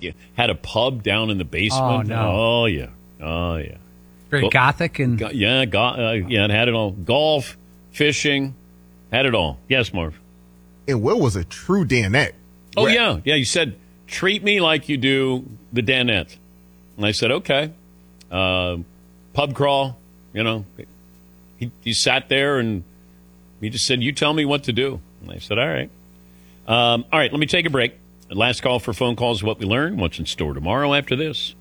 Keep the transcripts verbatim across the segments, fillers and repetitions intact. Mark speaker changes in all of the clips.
Speaker 1: you had a pub down in the basement.
Speaker 2: Oh, no.
Speaker 1: Oh, yeah. Oh, yeah.
Speaker 2: Very
Speaker 1: Go-
Speaker 2: gothic and
Speaker 1: Go- yeah, go- uh, yeah, it had it all. Golf, fishing, had it all. Yes, Marv.
Speaker 3: And Will was a true Danette.
Speaker 1: Oh,
Speaker 3: Where-
Speaker 1: yeah. Yeah, you said, treat me like you do the Danette. And I said, okay. Uh, pub crawl, you know. He, he sat there and he just said, you tell me what to do. And I said, all right. Um, all right, let me take a break. Last call for phone calls, what we learned, what's in store tomorrow after this.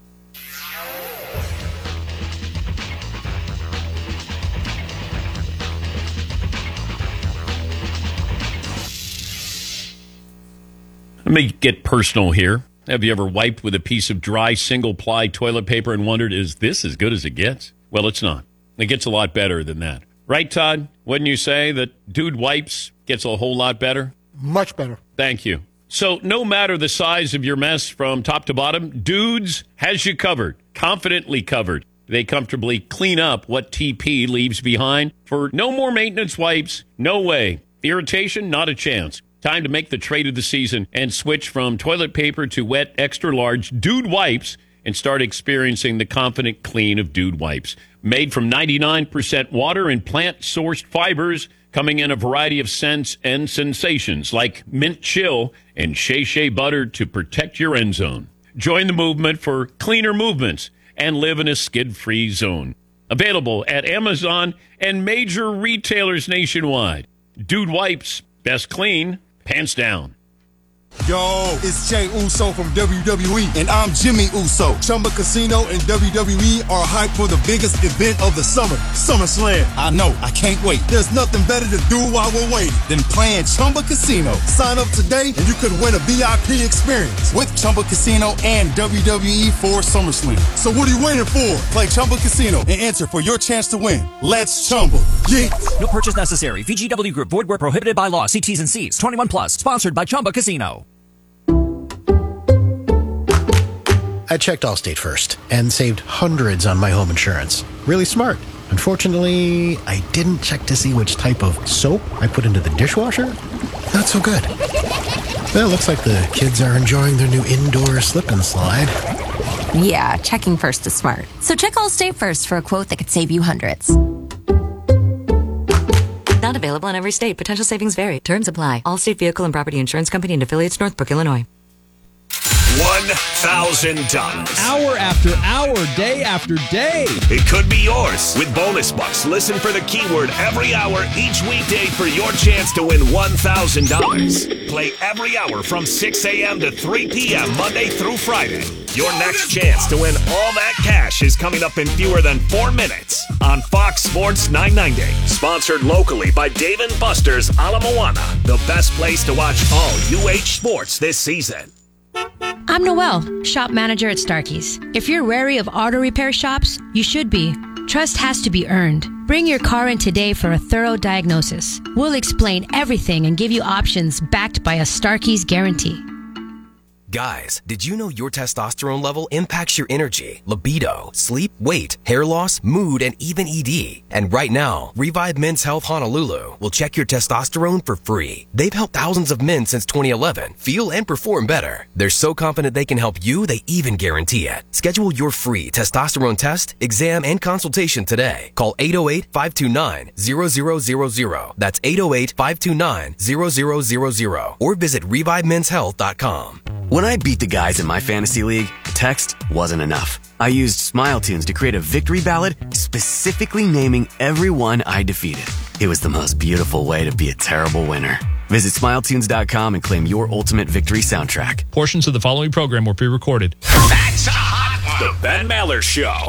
Speaker 1: Let me get personal here. Have you ever wiped with a piece of dry single-ply toilet paper and wondered, is this as good as it gets? Well, it's not. It gets a lot better than that. Right, Todd? Wouldn't you say that Dude Wipes gets a whole lot better?
Speaker 4: Much better.
Speaker 1: Thank you. So no matter the size of your mess from top to bottom, Dudes has you covered, confidently covered. They comfortably clean up what T P leaves behind. For no more maintenance wipes, no way. Irritation, not a chance. Time to make the trade of the season and switch from toilet paper to wet, extra large Dude Wipes and start experiencing the confident clean of Dude Wipes. Made from ninety-nine percent water and plant-sourced fibers, coming in a variety of scents and sensations like mint chill and Shea Shea butter to protect your end zone. Join the movement for cleaner movements and live in a skid-free zone. Available at Amazon and major retailers nationwide. Dude Wipes, best clean, pants down.
Speaker 5: Yo, it's Jay Uso from W W E, and I'm Jimmy Uso. Chumba Casino and W W E are hyped for the biggest event of the summer, SummerSlam. I know, I can't wait. There's nothing better to do while we're waiting than playing Chumba Casino. Sign up today and you could win a V I P experience with Chumba Casino and W W E for SummerSlam. So what are you waiting for? Play Chumba Casino and enter for your chance to win. Let's Chumba. Yeah.
Speaker 6: No purchase necessary. V G W Group. Void where prohibited by law. See T's and C's. twenty-one plus. Sponsored by Chumba Casino.
Speaker 7: I checked Allstate first and saved hundreds on my home insurance. Really smart. Unfortunately, I didn't check to see which type of soap I put into the dishwasher. Not so good. Well, it looks like the kids are enjoying their new indoor slip and slide.
Speaker 8: Yeah, checking first is smart. So check Allstate first for a quote that could save you hundreds.
Speaker 9: Not available in every state. Potential savings vary. Terms apply. Allstate Vehicle and Property Insurance Company and affiliates, Northbrook, Illinois.
Speaker 10: one thousand dollars.
Speaker 11: Hour after hour, day after day.
Speaker 10: It could be yours with Bonus Bucks. Listen for the keyword every hour each weekday for your chance to win one thousand dollars. Play every hour from six a.m. to three p.m. Monday through Friday. Your next chance to win all that cash is coming up in fewer than four minutes on Fox Sports nine ninety. Sponsored locally by Dave and Buster's Ala Moana, the best place to watch all U H sports this season.
Speaker 12: I'm Noelle, shop manager at Starkey's. If you're wary of auto repair shops, you should be. Trust has to be earned. Bring your car in today for a thorough diagnosis. We'll explain everything and give you options backed by a Starkey's guarantee.
Speaker 13: Guys, did you know your testosterone level impacts your energy, libido, sleep, weight, hair loss, mood, and even E D? And right now, Revive Men's Health Honolulu will check your testosterone for free. They've helped thousands of men since twenty eleven feel and perform better. They're so confident they can help you, they even guarantee it. Schedule your free testosterone test, exam, and consultation today. Call eight oh eight, five two nine, zero zero zero zero. That's eight oh eight, five two nine, zero zero zero zero. Or visit revive men's health dot com.
Speaker 14: When I beat the guys in my fantasy league, text wasn't enough. I used Smile Tunes to create a victory ballad specifically naming everyone I defeated. It was the most beautiful way to be a terrible winner. Visit smile tunes dot com and claim your ultimate victory soundtrack.
Speaker 11: Portions of the following program were pre-recorded.
Speaker 10: That's a hot one. The Ben Maller Show.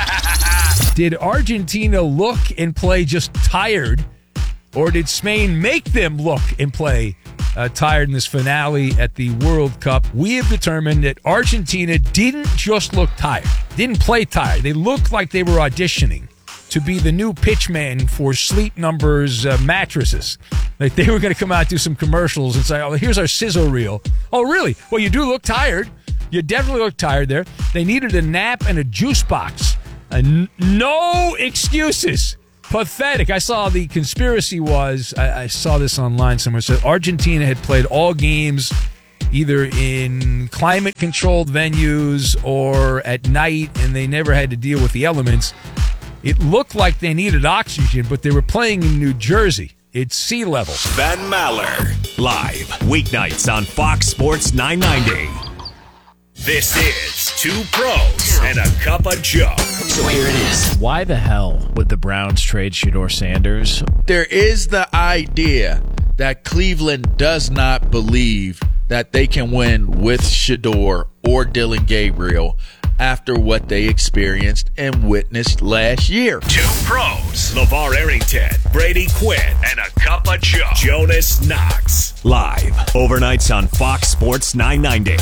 Speaker 11: Did Argentina look and play just tired, or did Spain make them look and play Uh, tired in this finale at the World Cup? We have determined that Argentina didn't just look tired, didn't play tired. They looked like they were auditioning to be the new pitchman for Sleep Number's uh, mattresses. Like they were going to come out and do some commercials and say, oh, here's our sizzle reel. Oh, really? Well, you do look tired. You definitely look tired there. They needed a nap and a juice box. Uh, n- no excuses. Pathetic. I saw the conspiracy was, I, I saw this online somewhere, said Argentina had played all games either in climate-controlled venues or at night, and they never had to deal with the elements. It looked like they needed oxygen, but they were playing in New Jersey. It's sea level.
Speaker 10: Ben Maller, live, weeknights on Fox Sports nine ninety. This is Two Pros and a Cup of Joe.
Speaker 2: So here it is. Why the hell would the Browns trade Shedeur Sanders?
Speaker 4: There is the idea that Cleveland does not believe that they can win with Shedeur or Dylan Gabriel after what they experienced and witnessed last year.
Speaker 10: Two Pros, LeVar Arrington, Brady Quinn, and a Cup of Joe. Jonas Knox, live, overnights on Fox Sports nine ninety.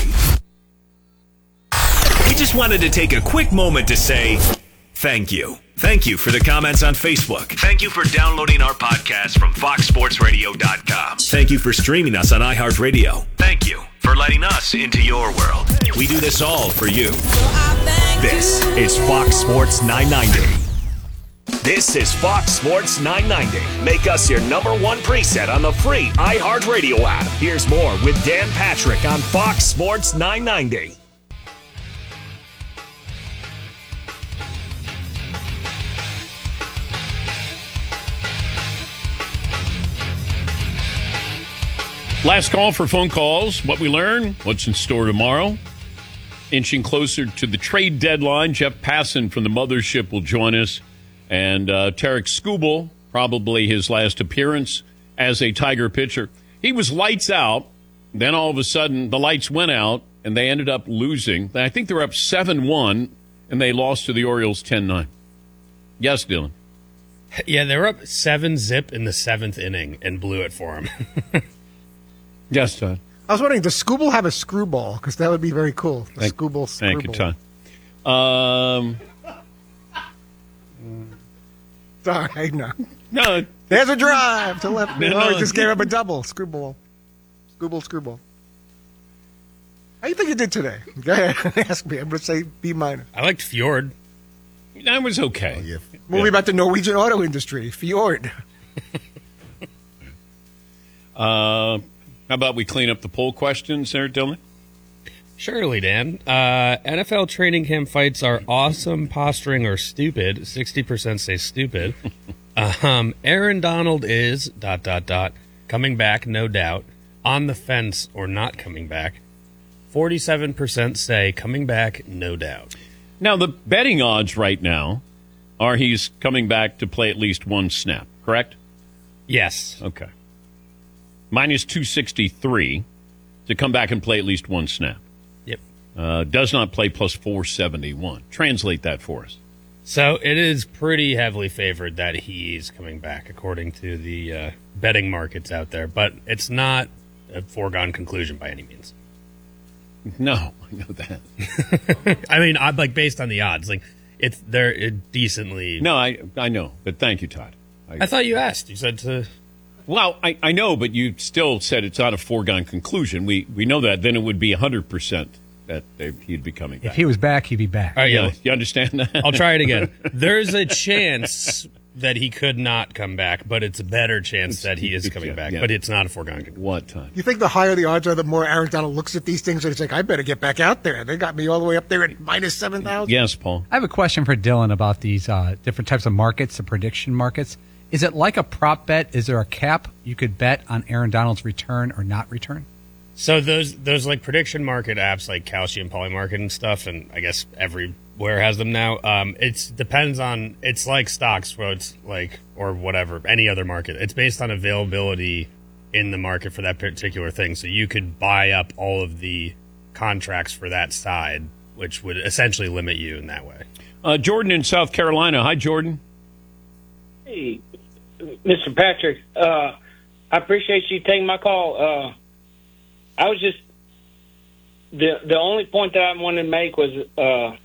Speaker 10: We just wanted to take a quick moment to say thank you. Thank you for the comments on Facebook. Thank you for downloading our podcast from fox sports radio dot com. Thank you for streaming us on iHeartRadio. Thank you for letting us into your world. We do this all for you. This is Fox Sports nine ninety. This is Fox Sports nine ninety. Make us your number one preset on the free iHeartRadio app. Here's more with Dan Patrick on Fox Sports nine ninety.
Speaker 1: Last call for phone calls. What we learn, what's in store tomorrow. Inching closer to the trade deadline, Jeff Passan from the Mothership will join us. And uh, Tarek Skubal, probably his last appearance as a Tiger pitcher. He was lights out. Then all of a sudden, the lights went out, and they ended up losing. I think they were up seven one, and they lost to the Orioles ten nine. Yes, Dylan.
Speaker 15: Yeah, they were up seven zip in the seventh inning and blew it for him.
Speaker 1: Yes, Todd.
Speaker 16: I was wondering, does Skubal have a screwball? Because that would be very cool. The
Speaker 1: Thank,
Speaker 16: Skubal screwball.
Speaker 1: Thank you, Todd. Um,
Speaker 16: Sorry, no.
Speaker 1: No.
Speaker 16: There's a drive to left.
Speaker 1: No,
Speaker 16: No,
Speaker 1: no.
Speaker 16: he just gave up a double. Screwball. Skubal, screwball. How do you think you did today? Go ahead. Ask me. I'm going to say B minus.
Speaker 15: I liked Fjord.
Speaker 1: That was okay.
Speaker 16: Oh, yeah. Movie about the Norwegian auto industry. Fjord.
Speaker 1: Uh, how about we clean up the poll questions there, Dylan?
Speaker 15: Surely, Dan. Uh, N F L training camp fights are awesome, posturing, or stupid. sixty percent say stupid. um, Aaron Donald is, dot, dot, dot, coming back, no doubt. On the fence or not coming back. forty-seven percent say coming back, no doubt.
Speaker 1: Now, the betting odds right now are he's coming back to play at least one snap, correct?
Speaker 15: Yes.
Speaker 1: Okay. Minus two sixty-three to come back and play at least one snap.
Speaker 15: Yep.
Speaker 1: Uh, does not play plus four seventy-one. Translate that for us.
Speaker 15: So it is pretty heavily favored that he's coming back, according to the uh, betting markets out there. But it's not a foregone conclusion by any means.
Speaker 1: No, I know that.
Speaker 15: I mean, I, like based on the odds, like it's they're it decently.
Speaker 1: No, I I know, but thank you, Todd. I,
Speaker 15: I thought you asked. You said to.
Speaker 1: Well, I, I know, but you still said it's not a foregone conclusion. We we know that. Then it would be one hundred percent that they, he'd be coming back.
Speaker 17: If he was back, he'd be back.
Speaker 15: All right, yeah.
Speaker 1: You understand that?
Speaker 15: I'll try it again. There's a chance that he could not come back, but it's a better chance that he is coming back.
Speaker 1: Yeah.
Speaker 15: But it's not a foregone conclusion.
Speaker 1: What time?
Speaker 16: You think the higher the odds are, the more Aaron Donald looks at these things and he's like, I better get back out there. They got me all the way up there at minus seven thousand.
Speaker 1: Yes, Paul.
Speaker 17: I have a question for Dylan about these uh, different types of markets, the prediction markets. Is it like a prop bet? Is there a cap you could bet on Aaron Donald's return or not return?
Speaker 15: So those those like prediction market apps like Kalshi and Polymarket and stuff, and I guess everywhere has them now. Um, it depends on, it's like stocks, where it's like, or whatever, any other market. It's based on availability in the market for that particular thing. So you could buy up all of the contracts for that side, which would essentially limit you in that way.
Speaker 1: Uh, Jordan in South Carolina. Hi, Jordan.
Speaker 18: Hey, Mister Patrick. Uh, I appreciate you taking my call. Uh, I was just the the only point that I wanted to make was uh,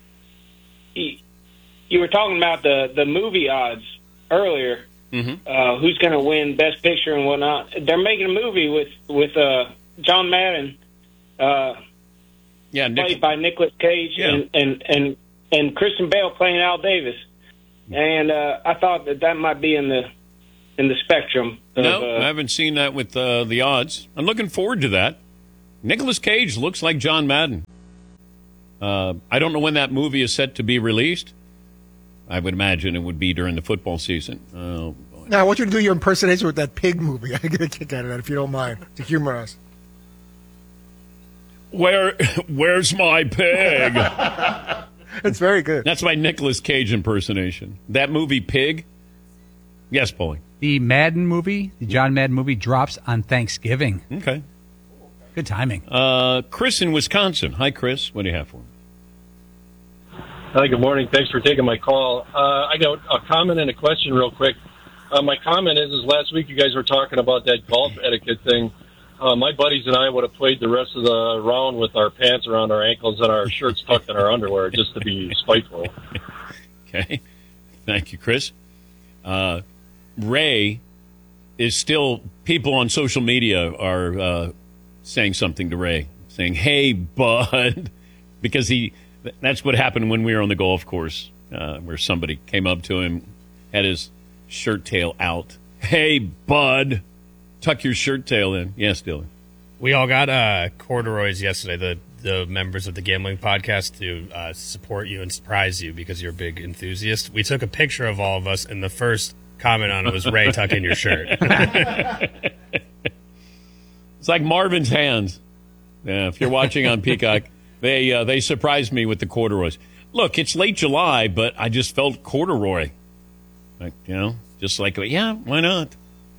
Speaker 18: you, you were talking about the, the movie odds earlier.
Speaker 1: Mm-hmm.
Speaker 18: Uh, who's going to win Best Picture and whatnot? They're making a movie with with uh, John Madden, uh,
Speaker 1: yeah,
Speaker 18: played
Speaker 1: Nick-
Speaker 18: by Nicolas Cage,
Speaker 1: Yeah.
Speaker 18: and, and and and Christian Bale playing Al Davis. And uh, I thought that that might be in the in the spectrum. Of,
Speaker 1: No,
Speaker 18: uh,
Speaker 1: I haven't seen that with uh, the odds. I'm looking forward to that. Nicolas Cage looks like John Madden. Uh, I don't know when that movie is set to be released. I would imagine it would be during the football season. Oh, boy.
Speaker 16: Now, I want you to do your impersonation with that pig movie. I get a kick out of that, if you don't mind, to humor us.
Speaker 1: Where, where's my pig?
Speaker 16: It's very good.
Speaker 1: That's my Nicolas Cage impersonation. That movie, Pig? Yes, Paulie.
Speaker 17: The Madden movie, the John Madden movie, drops on Thanksgiving.
Speaker 1: Okay.
Speaker 17: Good timing.
Speaker 1: Uh, Chris in Wisconsin. Hi, Chris. What do you have for me?
Speaker 19: Hi, good morning. Thanks for taking my call. Uh, I got a comment and a question real quick. Uh, my comment is, is last week you guys were talking about that golf etiquette thing. Uh, my buddies and I would have played the rest of the round with our pants around our ankles and our shirts tucked in our underwear just to be spiteful.
Speaker 1: Okay. Thank you, Chris. Uh, Ray is still, people on social media are uh, saying something to Ray, saying, hey, bud, because he, that's what happened when we were on the golf course, uh, where somebody came up to him, had his shirt tail out. Hey, bud, tuck your shirt tail in. Yes, Dylan.
Speaker 15: We all got uh, corduroys yesterday, the the members of the Gambling Podcast, to uh, support you and surprise you because you're a big enthusiast. We took a picture of all of us, and the first comment on it was, Ray, tuck in your shirt.
Speaker 1: It's like Marvin's hands. Yeah, if you're watching on Peacock, they uh, they surprised me with the corduroys. Look, it's late July, but I just felt corduroy. Like, you know, just like, yeah, why not?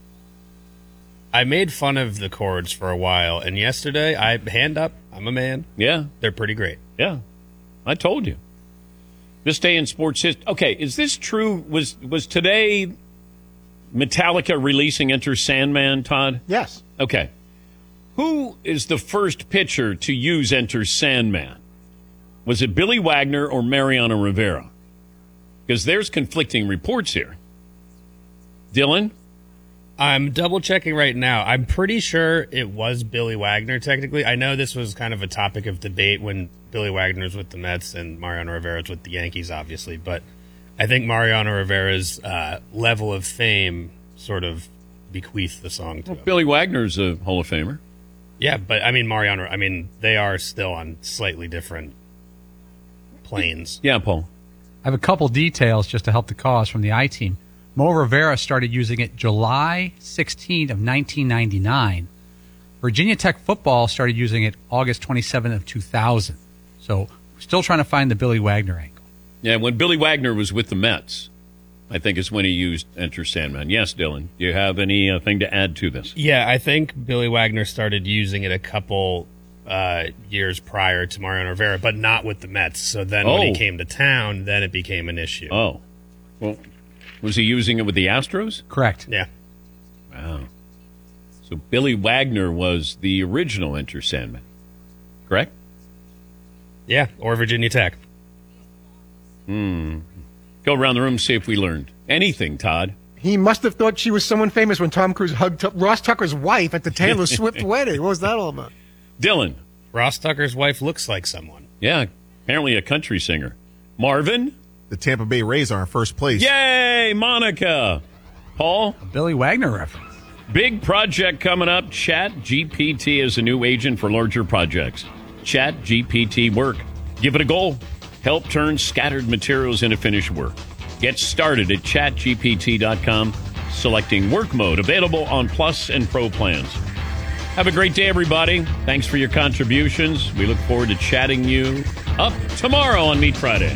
Speaker 15: I made fun of the cords for a while, and yesterday, I hand up, I'm a man.
Speaker 1: Yeah.
Speaker 15: They're pretty great.
Speaker 1: Yeah. I told you. This day in sports history. Okay, is this true? Was was today Metallica releasing Enter Sandman, Todd?
Speaker 16: Yes.
Speaker 1: Okay. Who is the first pitcher to use Enter Sandman? Was it Billy Wagner or Mariano Rivera? Because there's conflicting reports here. Dylan?
Speaker 15: I'm double checking right now. I'm pretty sure it was Billy Wagner, technically. I know this was kind of a topic of debate when Billy Wagner's with the Mets and Mariano Rivera's with the Yankees, obviously. But I think Mariano Rivera's uh, level of fame sort of bequeathed the song to
Speaker 1: well,
Speaker 15: him.
Speaker 1: Billy Wagner's a Hall of Famer.
Speaker 15: Yeah, but I mean, Mariano, I mean, they are still on slightly different planes.
Speaker 1: Yeah, Paul.
Speaker 17: I have a couple details just to help the cause from the I-Team. Mo Rivera started using it July sixteenth of nineteen ninety-nine. Virginia Tech football started using it August twenty-seventh of two thousand. So we're still trying to find the Billy Wagner angle.
Speaker 1: Yeah, when Billy Wagner was with the Mets, I think is when he used Enter Sandman. Yes, Dylan, do you have anything to add to this?
Speaker 15: Yeah, I think Billy Wagner started using it a couple uh, years prior to Mariano Rivera, but not with the Mets. So then
Speaker 1: Oh.
Speaker 15: when he came to town, then it became an issue.
Speaker 1: Oh. Well, was he using it with the Astros?
Speaker 17: Correct.
Speaker 15: Yeah.
Speaker 1: Wow. So Billy Wagner was the original Enter Sandman, correct?
Speaker 15: Yeah, or Virginia Tech.
Speaker 1: Hmm. Go around the room and see if we learned anything, Todd.
Speaker 16: He must have thought she was someone famous when Tom Cruise hugged T- Ross Tucker's wife at the Taylor Swift wedding. What was that all about?
Speaker 1: Dylan.
Speaker 15: Ross Tucker's wife looks like someone.
Speaker 1: Yeah, apparently a country singer. Marvin?
Speaker 3: The Tampa Bay Rays are in first place.
Speaker 1: Yay, Monica. Paul?
Speaker 17: A Billy Wagner reference.
Speaker 1: Big project coming up. Chat G P T is a new agent for larger projects. Chat G P T work. Give it a goal. Help turn scattered materials into finished work. Get started at chat G P T dot com, selecting work mode, available on Plus and Pro plans. Have a great day, everybody. Thanks for your contributions. We look forward to chatting you up tomorrow on Meet Friday.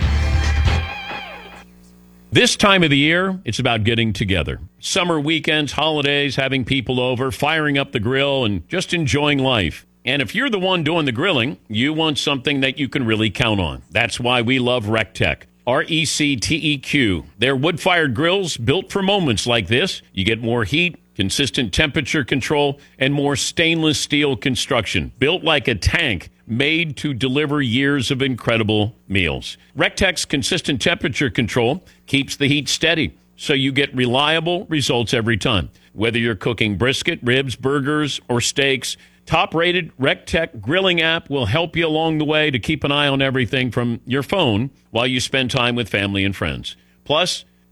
Speaker 1: This time of the year, it's about getting together. Summer weekends, holidays, having people over, firing up the grill, and just enjoying life. And if you're the one doing the grilling, you want something that you can really count on. That's why we love RecTech. R E C T E Q. They're wood-fired grills built for moments like this. You get more heat, consistent temperature control, and more stainless steel construction. Built like a tank, made to deliver years of incredible meals. RecTech's consistent temperature control keeps the heat steady, so you get reliable results every time. Whether you're cooking brisket, ribs, burgers, or steaks, top-rated RecTech grilling app will help you along the way to keep an eye on everything from your phone while you spend time with family and friends. Plus,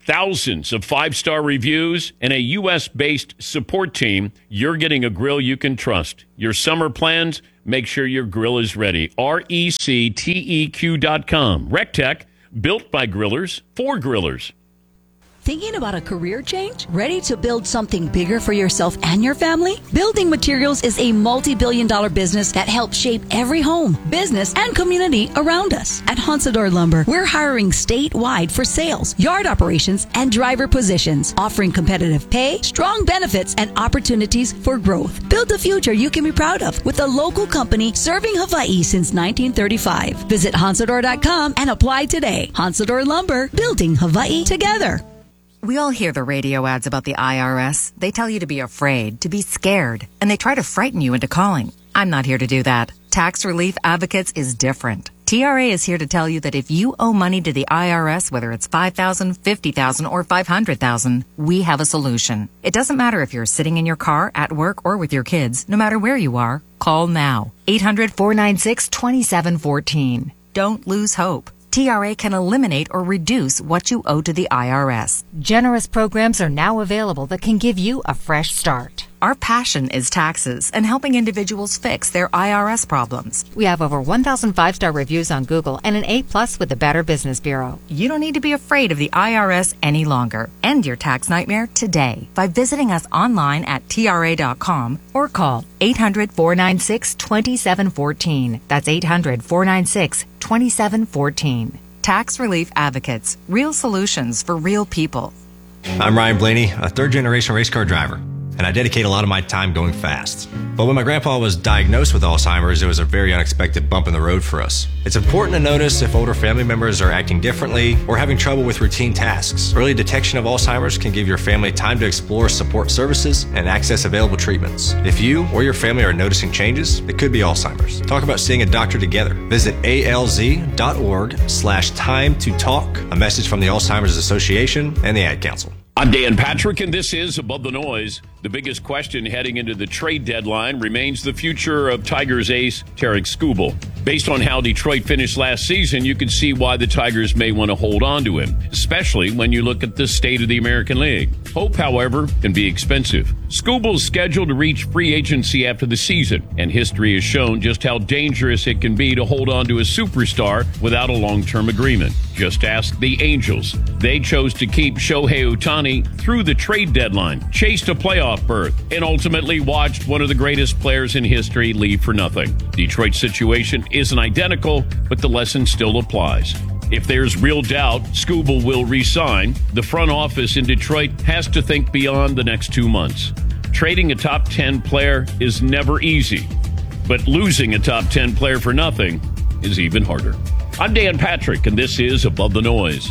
Speaker 1: thousands of five-star reviews, and a U S-based support team, you're getting a grill you can trust. Your summer plans, make sure your grill is ready. R E C T E Q dot com. RecTech, built by grillers, for grillers.
Speaker 20: Thinking about a career change? Ready to build something bigger for yourself and your family? Building Materials is a multi-billion dollar business that helps shape every home, business, and community around us. At Hansador Lumber, we're hiring statewide for sales, yard operations, and driver positions, offering competitive pay, strong benefits, and opportunities for growth. Build a future you can be proud of with a local company serving Hawaii since nineteen thirty-five. Visit Hansador dot com and apply today. Hansador Lumber, building Hawaii together.
Speaker 9: We all hear the radio ads about the I R S. They tell you to be afraid, to be scared, and they try to frighten you into calling. I'm not here to do that. Tax Relief Advocates is different. T R A is here to tell you that if you owe money to the I R S, whether it's five thousand dollars, fifty thousand dollars, or five hundred thousand dollars, we have a solution. It doesn't matter if you're sitting in your car, at work, or with your kids. No matter where you are, call now. eight hundred, four nine six, two seven one four. Don't lose hope. T R A can eliminate or reduce what you owe to the I R S.
Speaker 21: Generous programs are now available that can give you a fresh start.
Speaker 9: Our passion is taxes and helping individuals fix their I R S problems.
Speaker 21: We have over one thousand five-star reviews on Google and an A plus with the Better Business Bureau.
Speaker 9: You don't need to be afraid of the I R S any longer. End your tax nightmare today by visiting us online at T R A dot com or call eight hundred, four nine six, two seven one four. That's eight hundred, four nine six, two seven one four. Tax Relief Advocates. Real solutions for real people.
Speaker 22: I'm Ryan Blaney, a third-generation race car driver, and I dedicate a lot of my time going fast. But when my grandpa was diagnosed with Alzheimer's, it was a very unexpected bump in the road for us. It's important to notice if older family members are acting differently or having trouble with routine tasks. Early detection of Alzheimer's can give your family time to explore support services and access available treatments. If you or your family are noticing changes, it could be Alzheimer's. Talk about seeing a doctor together. Visit A L Z dot org slash time to talk. A message from the Alzheimer's Association and the Ad Council.
Speaker 1: I'm Dan Patrick, and this is Above the Noise. The biggest question heading into the trade deadline remains the future of Tigers ace Tarik Skubal. Based on how Detroit finished last season, you can see why the Tigers may want to hold on to him, especially when you look at the state of the American League. Hope, however, can be expensive. Skubal's scheduled to reach free agency after the season, and history has shown just how dangerous it can be to hold on to a superstar without a long-term agreement. Just ask the Angels. They chose to keep Shohei Ohtani through the trade deadline, chased a playoff berth, and ultimately watched one of the greatest players in history leave for nothing. Detroit's situation isn't identical, but the lesson still applies. If there's real doubt Skubal will re-sign, the front office in Detroit has to think beyond the next two months. Trading a top ten player is never easy, but losing a top ten player for nothing is even harder. I'm Dan Patrick, and this is Above the Noise.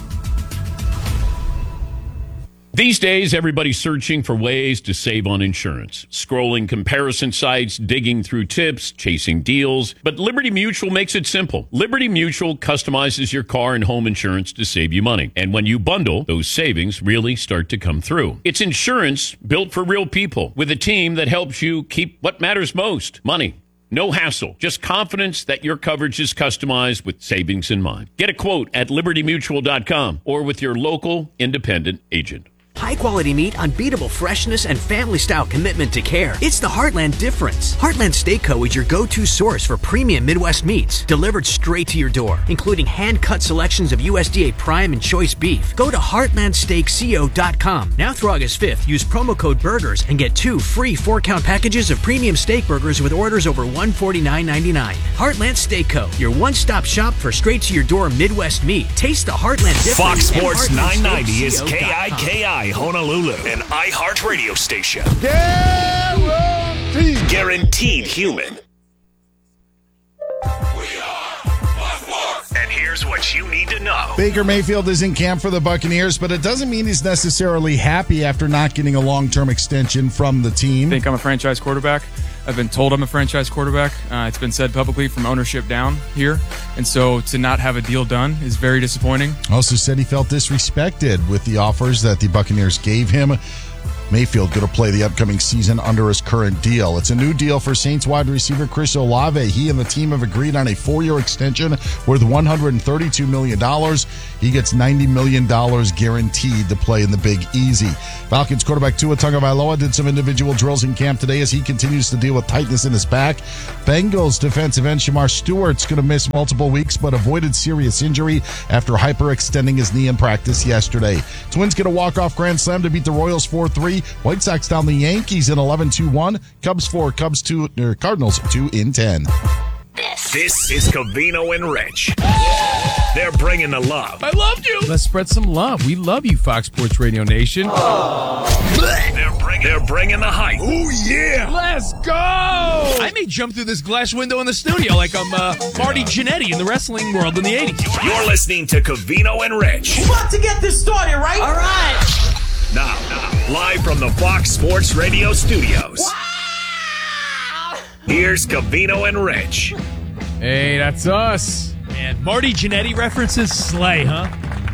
Speaker 1: These days, everybody's searching for ways to save on insurance. Scrolling comparison sites, digging through tips, chasing deals. But Liberty Mutual makes it simple. Liberty Mutual customizes your car and home insurance to save you money. And when you bundle, those savings really start to come through. It's insurance built for real people with a team that helps you keep what matters most, money. No hassle, just confidence that your coverage is customized with savings in mind. Get a quote at liberty mutual dot com or with your local independent agent.
Speaker 23: High-quality meat, unbeatable freshness, and family-style commitment to care. It's the Heartland difference. Heartland Steak Co. is your go-to source for premium Midwest meats, delivered straight to your door, including hand-cut selections of U S D A Prime and Choice beef. Go to heartland steak co dot com. Now through August fifth, use promo code BURGERS and get two free four-count packages of premium steak burgers with orders over one hundred forty-nine ninety-nine. Heartland Steak Co., your one-stop shop for straight-to-your-door Midwest meat. Taste the Heartland difference.
Speaker 10: Fox Sports nine ninety is K I K I Honolulu, an iHeart radio station. Guaranteed. Guaranteed human. And here's what you need to know.
Speaker 24: Baker Mayfield is in camp for the Buccaneers, but it doesn't mean he's necessarily happy after not getting a long-term extension from the team.
Speaker 25: I think I'm a franchise quarterback. I've been told I'm a franchise quarterback. Uh, it's been said publicly from ownership down here. And so to not have a deal done is very disappointing.
Speaker 24: Also said he felt disrespected with the offers that the Buccaneers gave him. Mayfield going to play the upcoming season under his current deal. It's a new deal for Saints wide receiver Chris Olave. He and the team have agreed on a four-year extension worth one hundred thirty-two million dollars. He gets ninety million dollars guaranteed to play in the Big Easy. Falcons quarterback Tua Tagovailoa did some individual drills in camp today as he continues to deal with tightness in his back. Bengals defensive end Shamar Stewart's going to miss multiple weeks but avoided serious injury after hyperextending his knee in practice yesterday. Twins get a walk-off grand slam to beat the Royals four three. White Sox down the Yankees in eleven two one. Cubs four, Cubs two, er, Cardinals two in ten.
Speaker 10: This is Covino and Rich. They're bringing the love.
Speaker 11: I loved you. Let's spread some love. We love you, Fox Sports Radio Nation.
Speaker 10: They're bringing, they're bringing the hype.
Speaker 11: Oh, yeah. Let's go. I may jump through this glass window in the studio like I'm uh, Marty Jannetty in the wrestling world in the eighties.
Speaker 10: You're listening to Covino and Rich.
Speaker 5: We're about to get this started, right? All right.
Speaker 10: Now, now, live from the Fox Sports Radio studios.
Speaker 5: Wow.
Speaker 10: Here's Covino and Rich.
Speaker 11: Hey, that's us.
Speaker 6: Man, Marty Jannetty references slay, huh?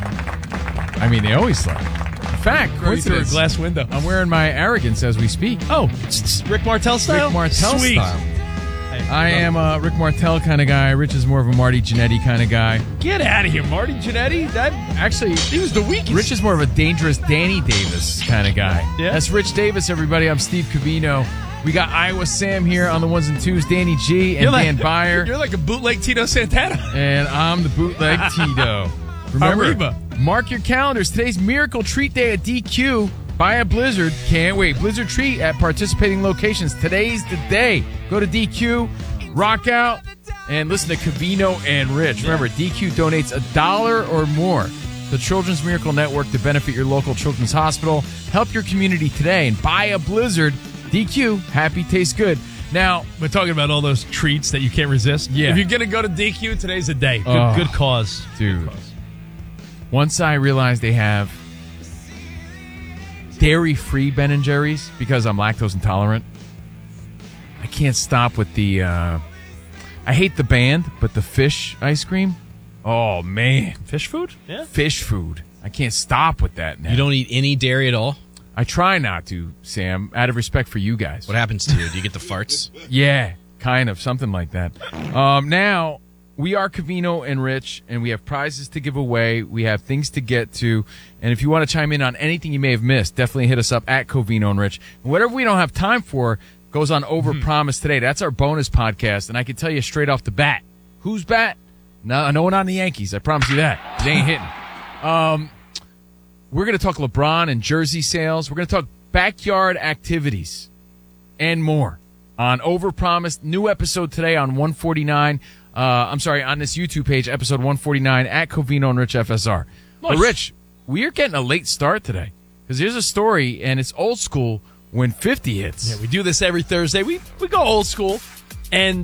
Speaker 11: I mean, they always slay. In fact,
Speaker 6: Right through a glass window.
Speaker 11: I'm wearing my arrogance as we speak.
Speaker 6: Oh, it's Rick Martel style?
Speaker 11: Rick Martel
Speaker 6: Sweet.
Speaker 11: style. I am a Rick Martel kind of guy. Rich is more of a Marty Jannetty kind of guy.
Speaker 6: Get out of here, Marty Jannetty. That
Speaker 11: Actually,
Speaker 6: he was the weakest.
Speaker 11: Rich is more of a dangerous Danny Davis kind of guy.
Speaker 6: Yeah?
Speaker 11: That's Rich Davis, everybody. I'm Steve Covino. We got Iowa Sam here on the ones and twos, Danny G and
Speaker 6: You're like-
Speaker 11: Dan Byer.
Speaker 6: You're like a bootleg Tito Santana.
Speaker 11: And I'm the bootleg Tito. Remember,
Speaker 6: Arriba.
Speaker 11: mark your calendars. Today's Miracle Treat Day at D Q. Buy a Blizzard. Can't wait. Blizzard Treat at participating locations. Today's the day. Go to D Q, rock out, and listen to Covino and Rich. Remember, D Q donates a dollar or more to the Children's Miracle Network to benefit your local children's hospital. Help your community today and buy a Blizzard. D Q, happy tastes good. Now,
Speaker 6: we're talking about all those treats that you can't resist.
Speaker 11: Yeah.
Speaker 6: If you're going to go to D Q, today's the day. Good,
Speaker 11: Oh,
Speaker 6: good cause.
Speaker 11: Dude.
Speaker 6: Good cause.
Speaker 11: Once I realized they have dairy-free Ben and Jerry's because I'm lactose intolerant, I can't stop with the, uh, I hate the band, but the fish ice cream, oh, man.
Speaker 6: Fish food? Yeah.
Speaker 11: Fish food. I can't stop with that now.
Speaker 7: You don't eat any dairy at all?
Speaker 11: I try not to, Sam, out of respect for you guys.
Speaker 7: What happens to you? Do you get the farts?
Speaker 11: Yeah, kind of, something like that. Um, now, we are Covino and Rich, and we have prizes to give away. We have things to get to. And if you want to chime in on anything you may have missed, definitely hit us up at Covino and Rich. And whatever we don't have time for goes on Overpromise today. That's our bonus podcast. And I can tell you straight off the bat, who's bat? No, no one on the Yankees. I promise you that. They ain't hitting. Um, we're going to talk LeBron and jersey sales. We're going to talk backyard activities and more on Overpromise. New episode today on one forty-nine. Uh, I'm sorry, on this YouTube page, episode one forty-nine at Covino and Rich F S R.
Speaker 6: Nice.
Speaker 11: But Rich, we are getting a late start today because there's a story, and it's old school when fifty hits.
Speaker 6: Yeah, we do this every Thursday. We we go old school, and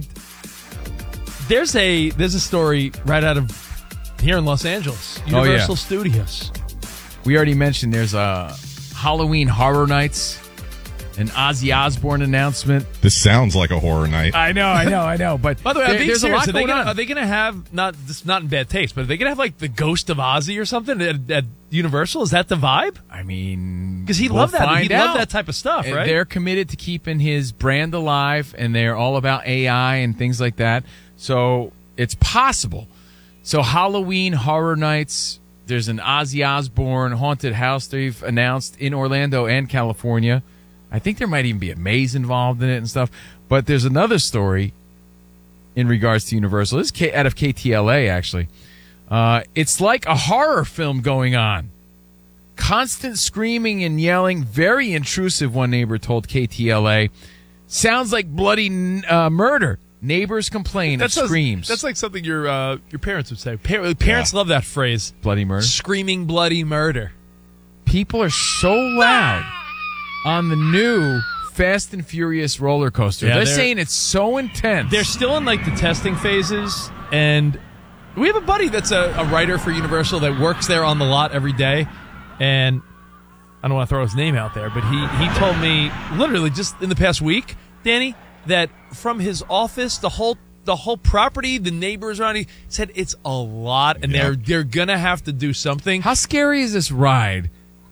Speaker 6: there's a there's a story right out of here in Los Angeles, Universal
Speaker 11: Oh, yeah.
Speaker 6: Studios.
Speaker 11: We already mentioned there's a Halloween Horror Nights, an Ozzy Osbourne announcement.
Speaker 3: This sounds like a horror night.
Speaker 11: I know, I know, I know. But
Speaker 6: By the way,
Speaker 11: there-
Speaker 6: I'm being
Speaker 11: there's
Speaker 6: serious.
Speaker 11: a lot
Speaker 6: Are they,
Speaker 11: going
Speaker 6: gonna,
Speaker 11: on.
Speaker 6: are they gonna have not this not in bad taste, but are they gonna have like the ghost of Ozzy or something at, at Universal? Is that the vibe?
Speaker 11: I mean,
Speaker 6: Because he
Speaker 11: we'll
Speaker 6: loved that.
Speaker 11: find
Speaker 6: He loved
Speaker 11: out.
Speaker 6: that type of stuff,
Speaker 11: And
Speaker 6: right?
Speaker 11: They're committed to keeping his brand alive, and they're all about A I and things like that. So it's possible. So Halloween Horror Nights, there's an Ozzy Osbourne haunted house they've announced in Orlando and California. I think there might even be a maze involved in it and stuff. But there's another story in regards to Universal. This is K- out of K T L A, actually. Uh, it's like a horror film going on. Constant screaming and yelling, very intrusive, one neighbor told K T L A. Sounds like bloody uh, murder. Neighbors complain
Speaker 6: That's
Speaker 11: of
Speaker 6: a-
Speaker 11: screams.
Speaker 6: That's like something your uh, your parents would say. Par- parents love that phrase.
Speaker 11: Bloody murder.
Speaker 6: Screaming bloody murder.
Speaker 11: People are so loud on the new Fast and Furious roller coaster.
Speaker 6: Yeah,
Speaker 11: they're,
Speaker 6: they're-
Speaker 11: saying it's so intense.
Speaker 6: They're still in like the testing phases, and we have a buddy that's a, a writer for Universal that works there on the lot every day, and I don't want to throw his name out there, but he, he told me literally just in the past week, Danny, that from his office, the whole the whole property, the neighbors around, he said it's a lot, and
Speaker 11: Yeah.
Speaker 6: they're they're gonna have to do something.
Speaker 11: How scary is this ride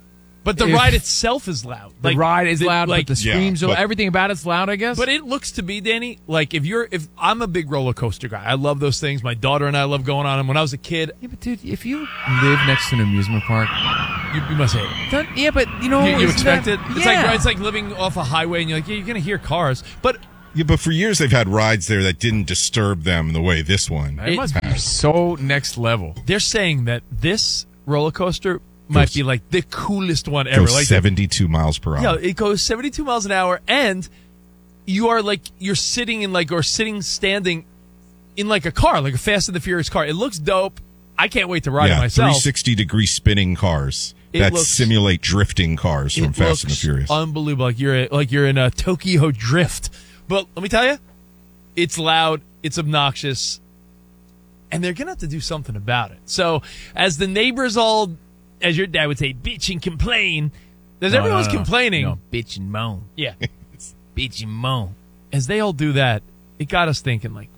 Speaker 6: But the
Speaker 2: if-
Speaker 6: ride itself is loud.
Speaker 2: The ride is loud,
Speaker 6: like,
Speaker 2: but the screams,
Speaker 6: Yeah, but-
Speaker 2: everything about it's loud, I guess.
Speaker 6: But it looks to be, Danny, like if you're, if I'm a big roller coaster guy, I love those things. My daughter and I love going on them. When I was a kid,
Speaker 2: yeah, but dude, if you live next to an amusement park,
Speaker 6: you, you must hate it.
Speaker 2: Don't- yeah, but you know,
Speaker 6: you, you
Speaker 2: isn't
Speaker 6: expect
Speaker 2: that-
Speaker 6: it. It's
Speaker 2: yeah.
Speaker 6: like it's like living off a highway, and you're like, yeah, you're gonna hear cars, but
Speaker 3: Yeah, but for years they've had rides there that didn't disturb them the way this one
Speaker 2: It must be
Speaker 3: has.
Speaker 2: so next level.
Speaker 6: they're saying that this roller coaster might
Speaker 3: Goes-
Speaker 6: be like the coolest one ever.
Speaker 3: Goes
Speaker 6: Like
Speaker 3: seventy-two miles per hour.
Speaker 6: Yeah, it goes seventy-two miles an hour, and you are like you're sitting in like or sitting standing in like a car, like a Fast and the Furious car. It looks dope. I can't wait to ride
Speaker 3: yeah,
Speaker 6: it myself.
Speaker 3: three sixty degree spinning cars
Speaker 6: It
Speaker 3: that
Speaker 6: looks-
Speaker 3: simulate drifting cars from
Speaker 6: It
Speaker 3: Fast and the
Speaker 6: looks
Speaker 3: Furious.
Speaker 6: Unbelievable, like you're like you're in a Tokyo Drift. But let me tell you, it's loud, it's obnoxious, and they're gonna have to do something about it. So, as the neighbors all, as your dad would say, bitch and complain, as
Speaker 2: No,
Speaker 6: everyone's
Speaker 2: no, no.
Speaker 6: complaining,
Speaker 2: No, bitch and moan.
Speaker 6: yeah,
Speaker 2: Bitch and moan.
Speaker 6: as they all do that, it got us thinking, like,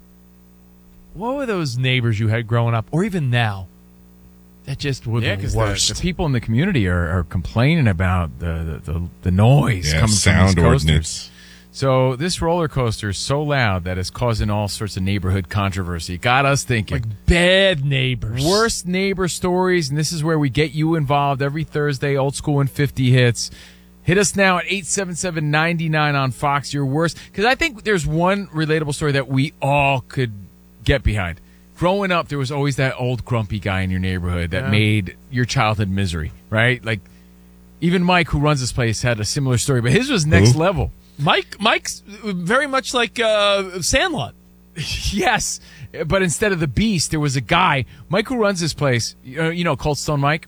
Speaker 6: what were those neighbors you had growing up, or even now, that just were
Speaker 2: Yeah,
Speaker 6: the
Speaker 2: because
Speaker 6: worst?
Speaker 2: the, the people in the community are, are complaining about the the, the, the noise
Speaker 3: Yeah,
Speaker 2: coming
Speaker 3: sound
Speaker 2: from these coasters.
Speaker 3: ordinance.
Speaker 2: So this roller coaster is so loud that it's causing all sorts of neighborhood controversy. Got us thinking.
Speaker 6: Like bad neighbors.
Speaker 2: Worst neighbor stories, and this is where we get you involved every Thursday, Old School and fifty hits. Hit us now at eight seven seven, nine nine on Fox, your worst. Because I think there's one relatable story that we all could get behind. Growing up, there was always that old grumpy guy in your neighborhood that
Speaker 6: Yeah.
Speaker 2: made your childhood misery, right? Like, even Mike, who runs this place, had a similar story, but his was next
Speaker 3: Who?
Speaker 2: level.
Speaker 6: Mike, Mike's very much like uh, Sandlot.
Speaker 2: Yes, but instead of the beast, there was a guy. Mike, who runs this place, you know, you know Cold Stone Mike?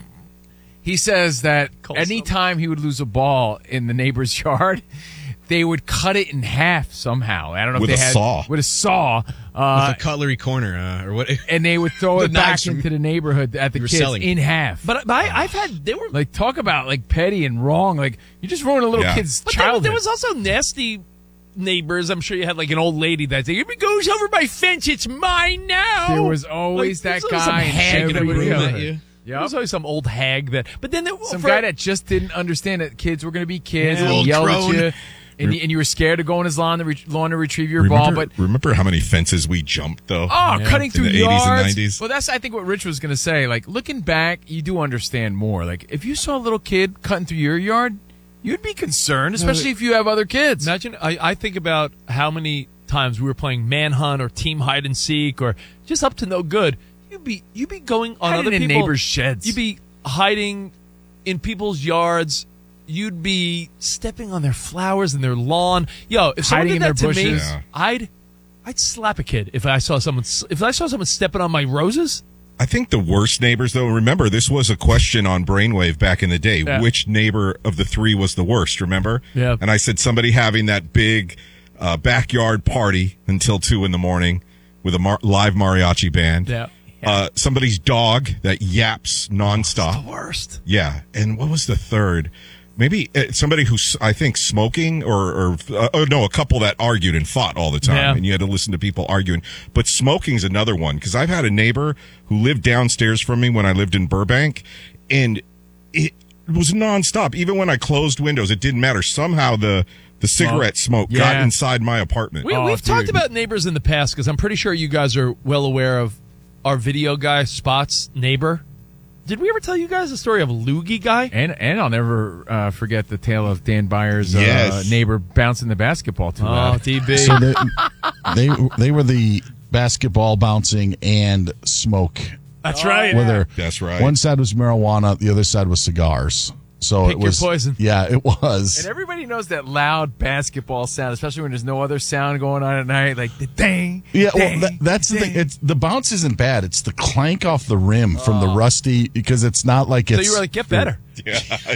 Speaker 2: He says that
Speaker 6: Cold
Speaker 2: anytime he would lose a ball in the neighbor's yard, they would cut it in half somehow. I don't know
Speaker 3: With
Speaker 2: if they
Speaker 3: a
Speaker 2: had
Speaker 3: saw.
Speaker 2: with a saw, uh,
Speaker 7: With a cutlery corner, uh, or what?
Speaker 2: and they would throw
Speaker 7: The
Speaker 2: it back
Speaker 7: knives from-
Speaker 2: into the neighborhood at the
Speaker 7: you were
Speaker 2: kids
Speaker 7: selling.
Speaker 2: in half.
Speaker 6: But, but I, I've had there were
Speaker 2: Like, talk about like petty and wrong. Like, you just ruined a little
Speaker 3: Yeah.
Speaker 2: kid's
Speaker 6: but there,
Speaker 2: childhood.
Speaker 6: there was also nasty neighbors. I'm sure you had like an old lady that said, "If it goes over my fence, it's mine now."
Speaker 2: There was always
Speaker 6: Like,
Speaker 2: that
Speaker 6: there's always some
Speaker 2: guy in
Speaker 6: hag in
Speaker 2: every
Speaker 6: every
Speaker 2: neighborhood.
Speaker 6: neighborhood.
Speaker 7: you.
Speaker 6: There was always some old hag that. But then there,
Speaker 2: Some
Speaker 6: for-
Speaker 2: guy that just didn't understand that kids were going to be kids
Speaker 7: Yeah.
Speaker 2: and he
Speaker 7: Old
Speaker 2: yelled
Speaker 7: crone.
Speaker 2: at you, and, you, and you were scared to go on his lawn to, re- lawn to retrieve your ball.
Speaker 3: Remember,
Speaker 2: But
Speaker 3: remember how many fences we jumped, though?
Speaker 2: oh, cutting
Speaker 3: In
Speaker 2: through
Speaker 3: the eighties and
Speaker 2: yards.
Speaker 3: nineties.
Speaker 2: Well, that's I think what Rich was going to say. Like, looking back, you do understand more. Like, if you saw a little kid cutting through your yard, you'd be concerned, especially if you have other kids.
Speaker 6: Imagine, I, I think about how many times we were playing manhunt or team hide and seek or just up to no good. You'd be you'd be going on
Speaker 2: Hiding
Speaker 6: other
Speaker 2: in
Speaker 6: people's
Speaker 2: neighbors' sheds.
Speaker 6: You'd be hiding in people's yards. You'd be stepping on their flowers and their lawn. Yo, if someone
Speaker 2: Hiding
Speaker 6: did
Speaker 2: in
Speaker 6: that
Speaker 2: their
Speaker 6: to me,
Speaker 2: bushes.
Speaker 3: Yeah.
Speaker 6: I'd I'd slap a kid if I saw someone if I saw someone stepping on my roses.
Speaker 3: I think the worst neighbors, though, remember, this was a question on Brainwave back in the day.
Speaker 6: Yeah.
Speaker 3: Which neighbor of the three was the worst, remember?
Speaker 6: Yeah.
Speaker 3: And I said somebody having that big uh, backyard party until two in the morning with a mar- live mariachi band.
Speaker 6: Yeah.
Speaker 3: Uh, somebody's dog that yaps nonstop.
Speaker 6: Worst.
Speaker 3: Yeah. And what was the third? Maybe uh, somebody who's, I think, smoking or, or uh, oh, no, a couple that argued and fought all the time.
Speaker 6: Yeah.
Speaker 3: And you had to listen to people arguing. But smoking's another one because I've had a neighbor who lived downstairs from me when I lived in Burbank, and it was nonstop. Even when I closed windows, it didn't matter. Somehow the, the cigarette smoke got
Speaker 6: yeah.
Speaker 3: inside my apartment.
Speaker 6: We,
Speaker 2: Oh,
Speaker 6: we've
Speaker 2: dude.
Speaker 6: talked about neighbors in the past because I'm pretty sure you guys are well aware of our video guy, Spot's neighbor. Did we ever tell you guys the story of Loogie Guy?
Speaker 2: And and I'll never uh, forget the tale of Dan Byers'
Speaker 3: Yes.
Speaker 2: uh, neighbor bouncing the basketball too
Speaker 6: Oh,
Speaker 2: loud.
Speaker 6: D B.
Speaker 24: So they, they they were the basketball bouncing and smoke.
Speaker 6: That's right.
Speaker 24: Where they're-
Speaker 3: That's right.
Speaker 24: One side was marijuana, the other side was cigars. So
Speaker 6: Pick
Speaker 24: it
Speaker 6: your
Speaker 24: was
Speaker 6: poison.
Speaker 24: Yeah, it was.
Speaker 2: And everybody knows that loud basketball sound, especially when there's no other sound going on at night, like the dang.
Speaker 24: Yeah, well,
Speaker 2: dang,
Speaker 24: that, that's the
Speaker 2: dang.
Speaker 24: thing. It's the bounce isn't bad. It's the clank off the rim from the rusty because it's not like
Speaker 6: So
Speaker 24: it's.
Speaker 6: you were like, get better.
Speaker 3: Yeah.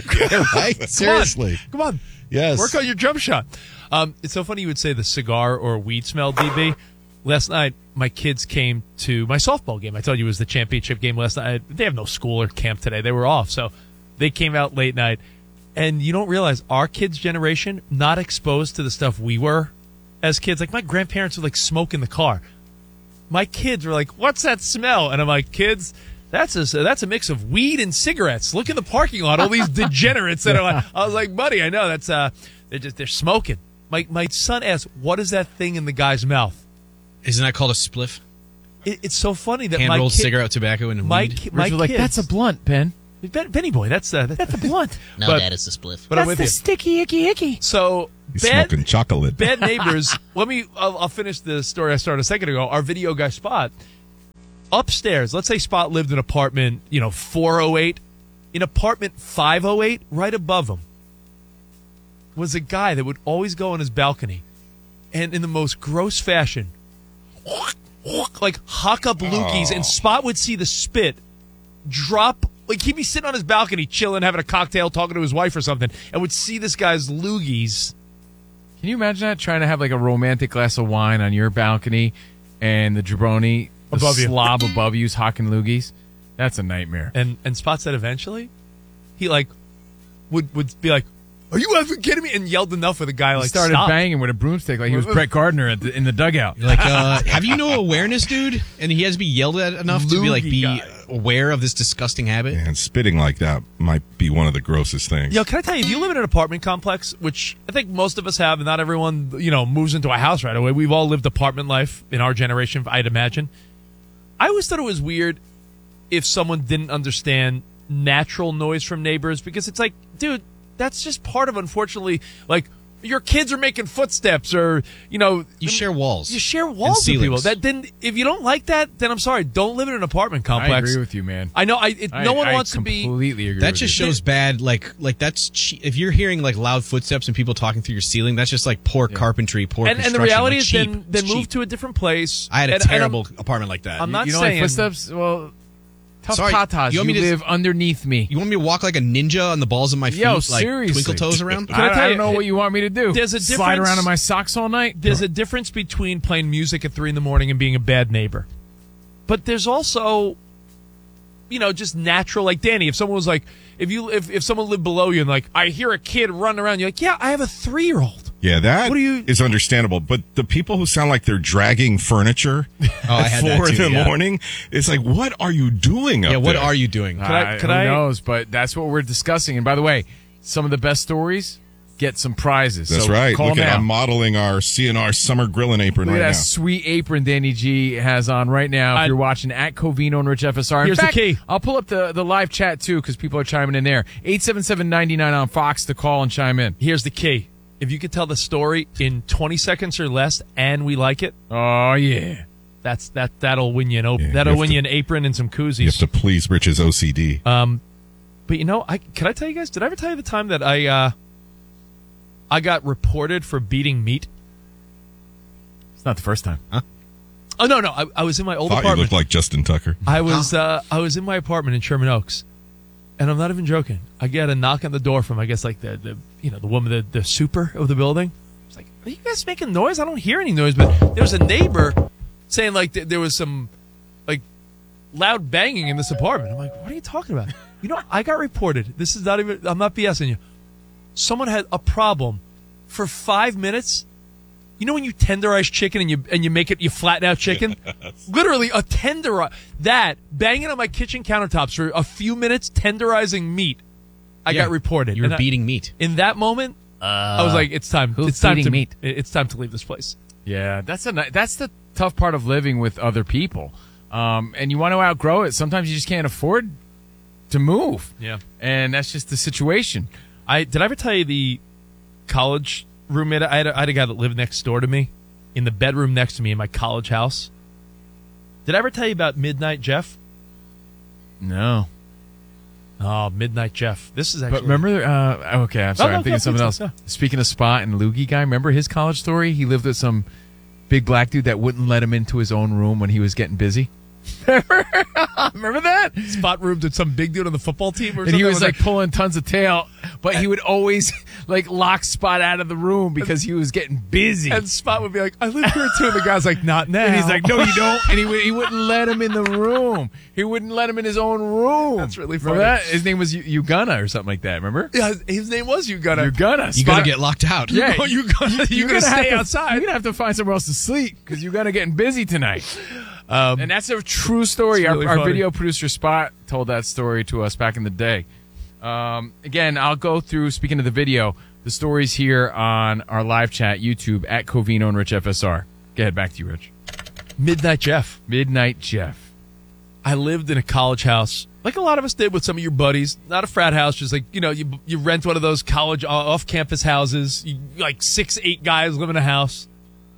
Speaker 24: right? Seriously.
Speaker 6: Come on.
Speaker 24: Yes.
Speaker 6: Work on your jump shot. Um, it's so funny you would say the cigar or weed smell, D B. Last night, my kids came to my softball game. I told you it was the championship game last night. They have no school or camp today. They were off. So they came out late night. And you don't realize our kids' generation, not exposed to the stuff we were as kids. Like, my grandparents would, like, smoke in the car. My kids were like, what's that smell? And I'm like, kids, That's a that's a mix of weed and cigarettes. Look in the parking lot, all these degenerates that are like. I was like, buddy, I know that's uh, they're just they're smoking. My my son asked, what is that thing in the guy's mouth?
Speaker 7: Isn't that called a spliff?
Speaker 6: It, it's so funny that
Speaker 7: Hand
Speaker 6: my
Speaker 7: rolled
Speaker 6: kid,
Speaker 7: cigarette, tobacco, and
Speaker 6: my
Speaker 7: weed.
Speaker 6: ki- my
Speaker 2: We're like,
Speaker 6: kids-
Speaker 2: that's a blunt, Ben.
Speaker 6: Ben, Benny boy, that's uh, that's a blunt.
Speaker 7: No,
Speaker 6: But-
Speaker 7: that is a spliff.
Speaker 6: But I'm with you.
Speaker 2: sticky icky icky.
Speaker 6: So
Speaker 3: He's
Speaker 6: bad,
Speaker 3: smoking chocolate.
Speaker 6: bad neighbors. Let me. I'll, I'll finish the story I started a second ago. Our video guy Spot upstairs. Let's say Spot lived in apartment, you know, four oh eight. In apartment five oh eight, right above him, was a guy that would always go on his balcony, and in the most gross fashion, like hock up loogies, and Spot would see the spit drop. Like, he'd be sitting on his balcony, chilling, having a cocktail, talking to his wife or something, and would see this guy's loogies.
Speaker 2: Can you imagine that? Trying to have like a romantic glass of wine on your balcony and the jabroni the
Speaker 6: Above you.
Speaker 2: slob above you's hocking loogies? That's a nightmare.
Speaker 6: And and Spot said eventually, he like would would be like, "Are you ever kidding me?" and yelled enough for the guy
Speaker 2: He
Speaker 6: like
Speaker 2: started
Speaker 6: stop.
Speaker 2: banging with a broomstick like he was Brett Gardner at the, in the dugout.
Speaker 7: Like, uh, have you no awareness, dude? And he has to be yelled at enough to be like
Speaker 6: Loogie
Speaker 7: be
Speaker 6: guy.
Speaker 7: aware of this disgusting habit.
Speaker 3: And spitting like that might be one of the grossest things.
Speaker 6: Yo, can I tell you, if you live in an apartment complex, which I think most of us have, and not everyone, you know, moves into a house right away. We've all lived apartment life in our generation, I'd imagine. I always thought it was weird if someone didn't understand natural noise from neighbors, because it's like, dude, that's just part of, unfortunately, like, your kids are making footsteps, or, you know,
Speaker 7: You share walls.
Speaker 6: you share walls with people. That then, if you don't like that, then I'm sorry, don't live in an apartment complex.
Speaker 2: I agree with you, man.
Speaker 6: I know. I it,
Speaker 2: I-
Speaker 6: no one
Speaker 2: I
Speaker 6: wants to be.
Speaker 2: completely agree.
Speaker 7: That
Speaker 2: with
Speaker 7: just
Speaker 2: you.
Speaker 7: shows bad, like, like that's che- if you're hearing like loud footsteps and people talking through your ceiling, that's just like poor carpentry, poor
Speaker 6: And, and the
Speaker 7: construction,
Speaker 6: reality
Speaker 7: like,
Speaker 6: is,
Speaker 7: cheap.
Speaker 6: then then
Speaker 7: It's
Speaker 6: move
Speaker 7: cheap.
Speaker 6: to a different place.
Speaker 7: I had a
Speaker 6: And- and I'm-
Speaker 7: terrible apartment like that.
Speaker 6: I'm not
Speaker 2: you don't
Speaker 6: saying
Speaker 2: like footsteps. Well, tough
Speaker 7: Sorry,
Speaker 2: tatas.
Speaker 7: you
Speaker 2: You,
Speaker 7: want me to-
Speaker 2: live underneath me.
Speaker 7: You want me to walk like a ninja on the balls of my feet,
Speaker 2: Yo,
Speaker 7: like
Speaker 2: seriously.
Speaker 7: twinkle toes around?
Speaker 2: I,
Speaker 6: tell
Speaker 2: I
Speaker 6: you,
Speaker 2: don't know what you want me to do.
Speaker 6: there's a
Speaker 2: Slide
Speaker 6: difference-
Speaker 2: around in my socks all night.
Speaker 6: There's a difference between playing music at three in the morning and being a bad neighbor. But there's also, you know, just natural. Like Danny, if someone was like, if you if, if someone lived below you and like, I hear a kid running around, you're like, yeah, I have a three year old.
Speaker 3: Yeah, that
Speaker 6: What do you-
Speaker 3: is understandable. But the people who sound like they're dragging furniture
Speaker 7: Oh, I
Speaker 3: at
Speaker 7: had that
Speaker 3: four in
Speaker 7: too,
Speaker 3: the
Speaker 7: yeah.
Speaker 3: morning, it's like, what are you doing up
Speaker 7: Yeah, what
Speaker 3: there?
Speaker 7: are you doing?
Speaker 6: Could I-
Speaker 2: Uh,
Speaker 6: could
Speaker 2: who
Speaker 6: I-
Speaker 2: knows? But that's what we're discussing. And by the way, some of the best stories get some prizes.
Speaker 3: That's
Speaker 2: so
Speaker 3: right.
Speaker 2: Call
Speaker 3: Look at
Speaker 2: now.
Speaker 3: I'm modeling our C N R summer grilling apron
Speaker 2: Look at
Speaker 3: right
Speaker 2: that
Speaker 3: now.
Speaker 2: sweet apron Danny G has on right now. If
Speaker 6: I-
Speaker 2: you're watching at Covino and Rich F S R. In
Speaker 6: Here's the
Speaker 2: fact,
Speaker 6: key.
Speaker 2: I'll pull up the, the live chat too because people are chiming in there. eight seven seven, nine nine on Fox to call and chime in.
Speaker 6: Here's the key: if you could tell the story in twenty seconds or less, and we like it,
Speaker 2: Oh yeah.
Speaker 6: that's that that'll win you an op-
Speaker 3: Yeah, you
Speaker 6: that'll
Speaker 3: have
Speaker 6: win
Speaker 3: to-
Speaker 6: you an apron and some
Speaker 3: You have
Speaker 6: koozies.
Speaker 3: to please Rich's O C D.
Speaker 6: Um, but you know, I can I tell you guys? Did I ever tell you the time that I uh, I got reported for beating meat?
Speaker 2: It's not the first time.
Speaker 3: Huh?
Speaker 6: Oh no, no, I, I was in my old
Speaker 3: Thought you
Speaker 6: apartment.
Speaker 3: looked like Justin Tucker.
Speaker 6: I was uh, I was in my apartment in Sherman Oaks, and I'm not even joking. I get a knock on the door from I guess like the, the you know the woman the, the super of the building. It's like, are you guys making noise? I don't hear any noise, but there was a neighbor saying like th- there was some like loud banging in this apartment. I'm like, what are you talking about? You know, I got reported. This is not even. I'm not BSing you. Someone had a problem for five minutes. You know when you tenderize chicken and you and you make it, you flatten out chicken? Literally a tenderize that banging on my kitchen countertops for a few minutes, tenderizing meat. I
Speaker 7: Yeah,
Speaker 6: got reported.
Speaker 7: You were
Speaker 6: And I-
Speaker 7: beating meat.
Speaker 6: in that moment. I was like, it's time.
Speaker 2: who's
Speaker 6: It's time
Speaker 2: feeding
Speaker 6: to
Speaker 2: meat?
Speaker 6: It's time to leave this place.
Speaker 2: Yeah, that's a ni- that's the tough part of living with other people. Um, and you want to outgrow it. Sometimes you just can't afford to move.
Speaker 6: Yeah.
Speaker 2: And that's just the situation.
Speaker 6: I did I ever tell you the college roommate? I had a, I had a guy that lived next door to me, in the bedroom next to me in my college house. Did I ever tell you about Midnight Jeff?
Speaker 2: No.
Speaker 6: Oh, Midnight Jeff. This is actually.
Speaker 2: But remember, uh, okay, I'm sorry,
Speaker 6: no,
Speaker 2: I'm thinking
Speaker 6: no,
Speaker 2: of something
Speaker 6: please,
Speaker 2: else.
Speaker 6: yeah.
Speaker 2: Speaking of Spot and Loogie guy, remember his college story? He lived with some big black dude that wouldn't let him into his own room when he was getting busy. Remember that?
Speaker 6: Spot roomed with some big dude on the football team, or
Speaker 2: And
Speaker 6: something.
Speaker 2: he was
Speaker 6: I
Speaker 2: like pulling tons of tail, but he would always like lock Spot out of the room because he was getting busy.
Speaker 6: and Spot would be like, "I live here too," and the guy's like, "Not now."
Speaker 2: And he's like, "No, you don't." And he would, he wouldn't let him in the room. He wouldn't let him in his own room.
Speaker 6: That's really
Speaker 2: Remember
Speaker 6: funny.
Speaker 2: that? His name was U- Ugonna or something like that. Remember?
Speaker 6: Yeah, his name was you gonna.
Speaker 2: Ugonna.
Speaker 7: You
Speaker 2: Spot-
Speaker 7: gotta get locked out.
Speaker 2: Yeah,
Speaker 6: you gonna you
Speaker 2: you're
Speaker 6: gonna
Speaker 2: gonna have
Speaker 6: stay
Speaker 2: to-
Speaker 6: outside.
Speaker 2: You're gonna have to find somewhere else to sleep because you're gonna getting busy tonight.
Speaker 6: Um,
Speaker 2: and that's a true story.
Speaker 6: It's
Speaker 2: Our,
Speaker 6: really
Speaker 2: our
Speaker 6: funny.
Speaker 2: video producer Spot told that story to us back in the day. Um, again, I'll go through, speaking of the video, the stories here on our live chat, YouTube, at Covino and Rich F S R. Go ahead, back to you, Rich.
Speaker 6: Midnight Jeff.
Speaker 2: Midnight Jeff.
Speaker 6: I lived in a college house, like a lot of us did with some of your buddies. Not a frat house, just like, you know, you you rent one of those college off-campus houses. You, like six, eight guys live in a house.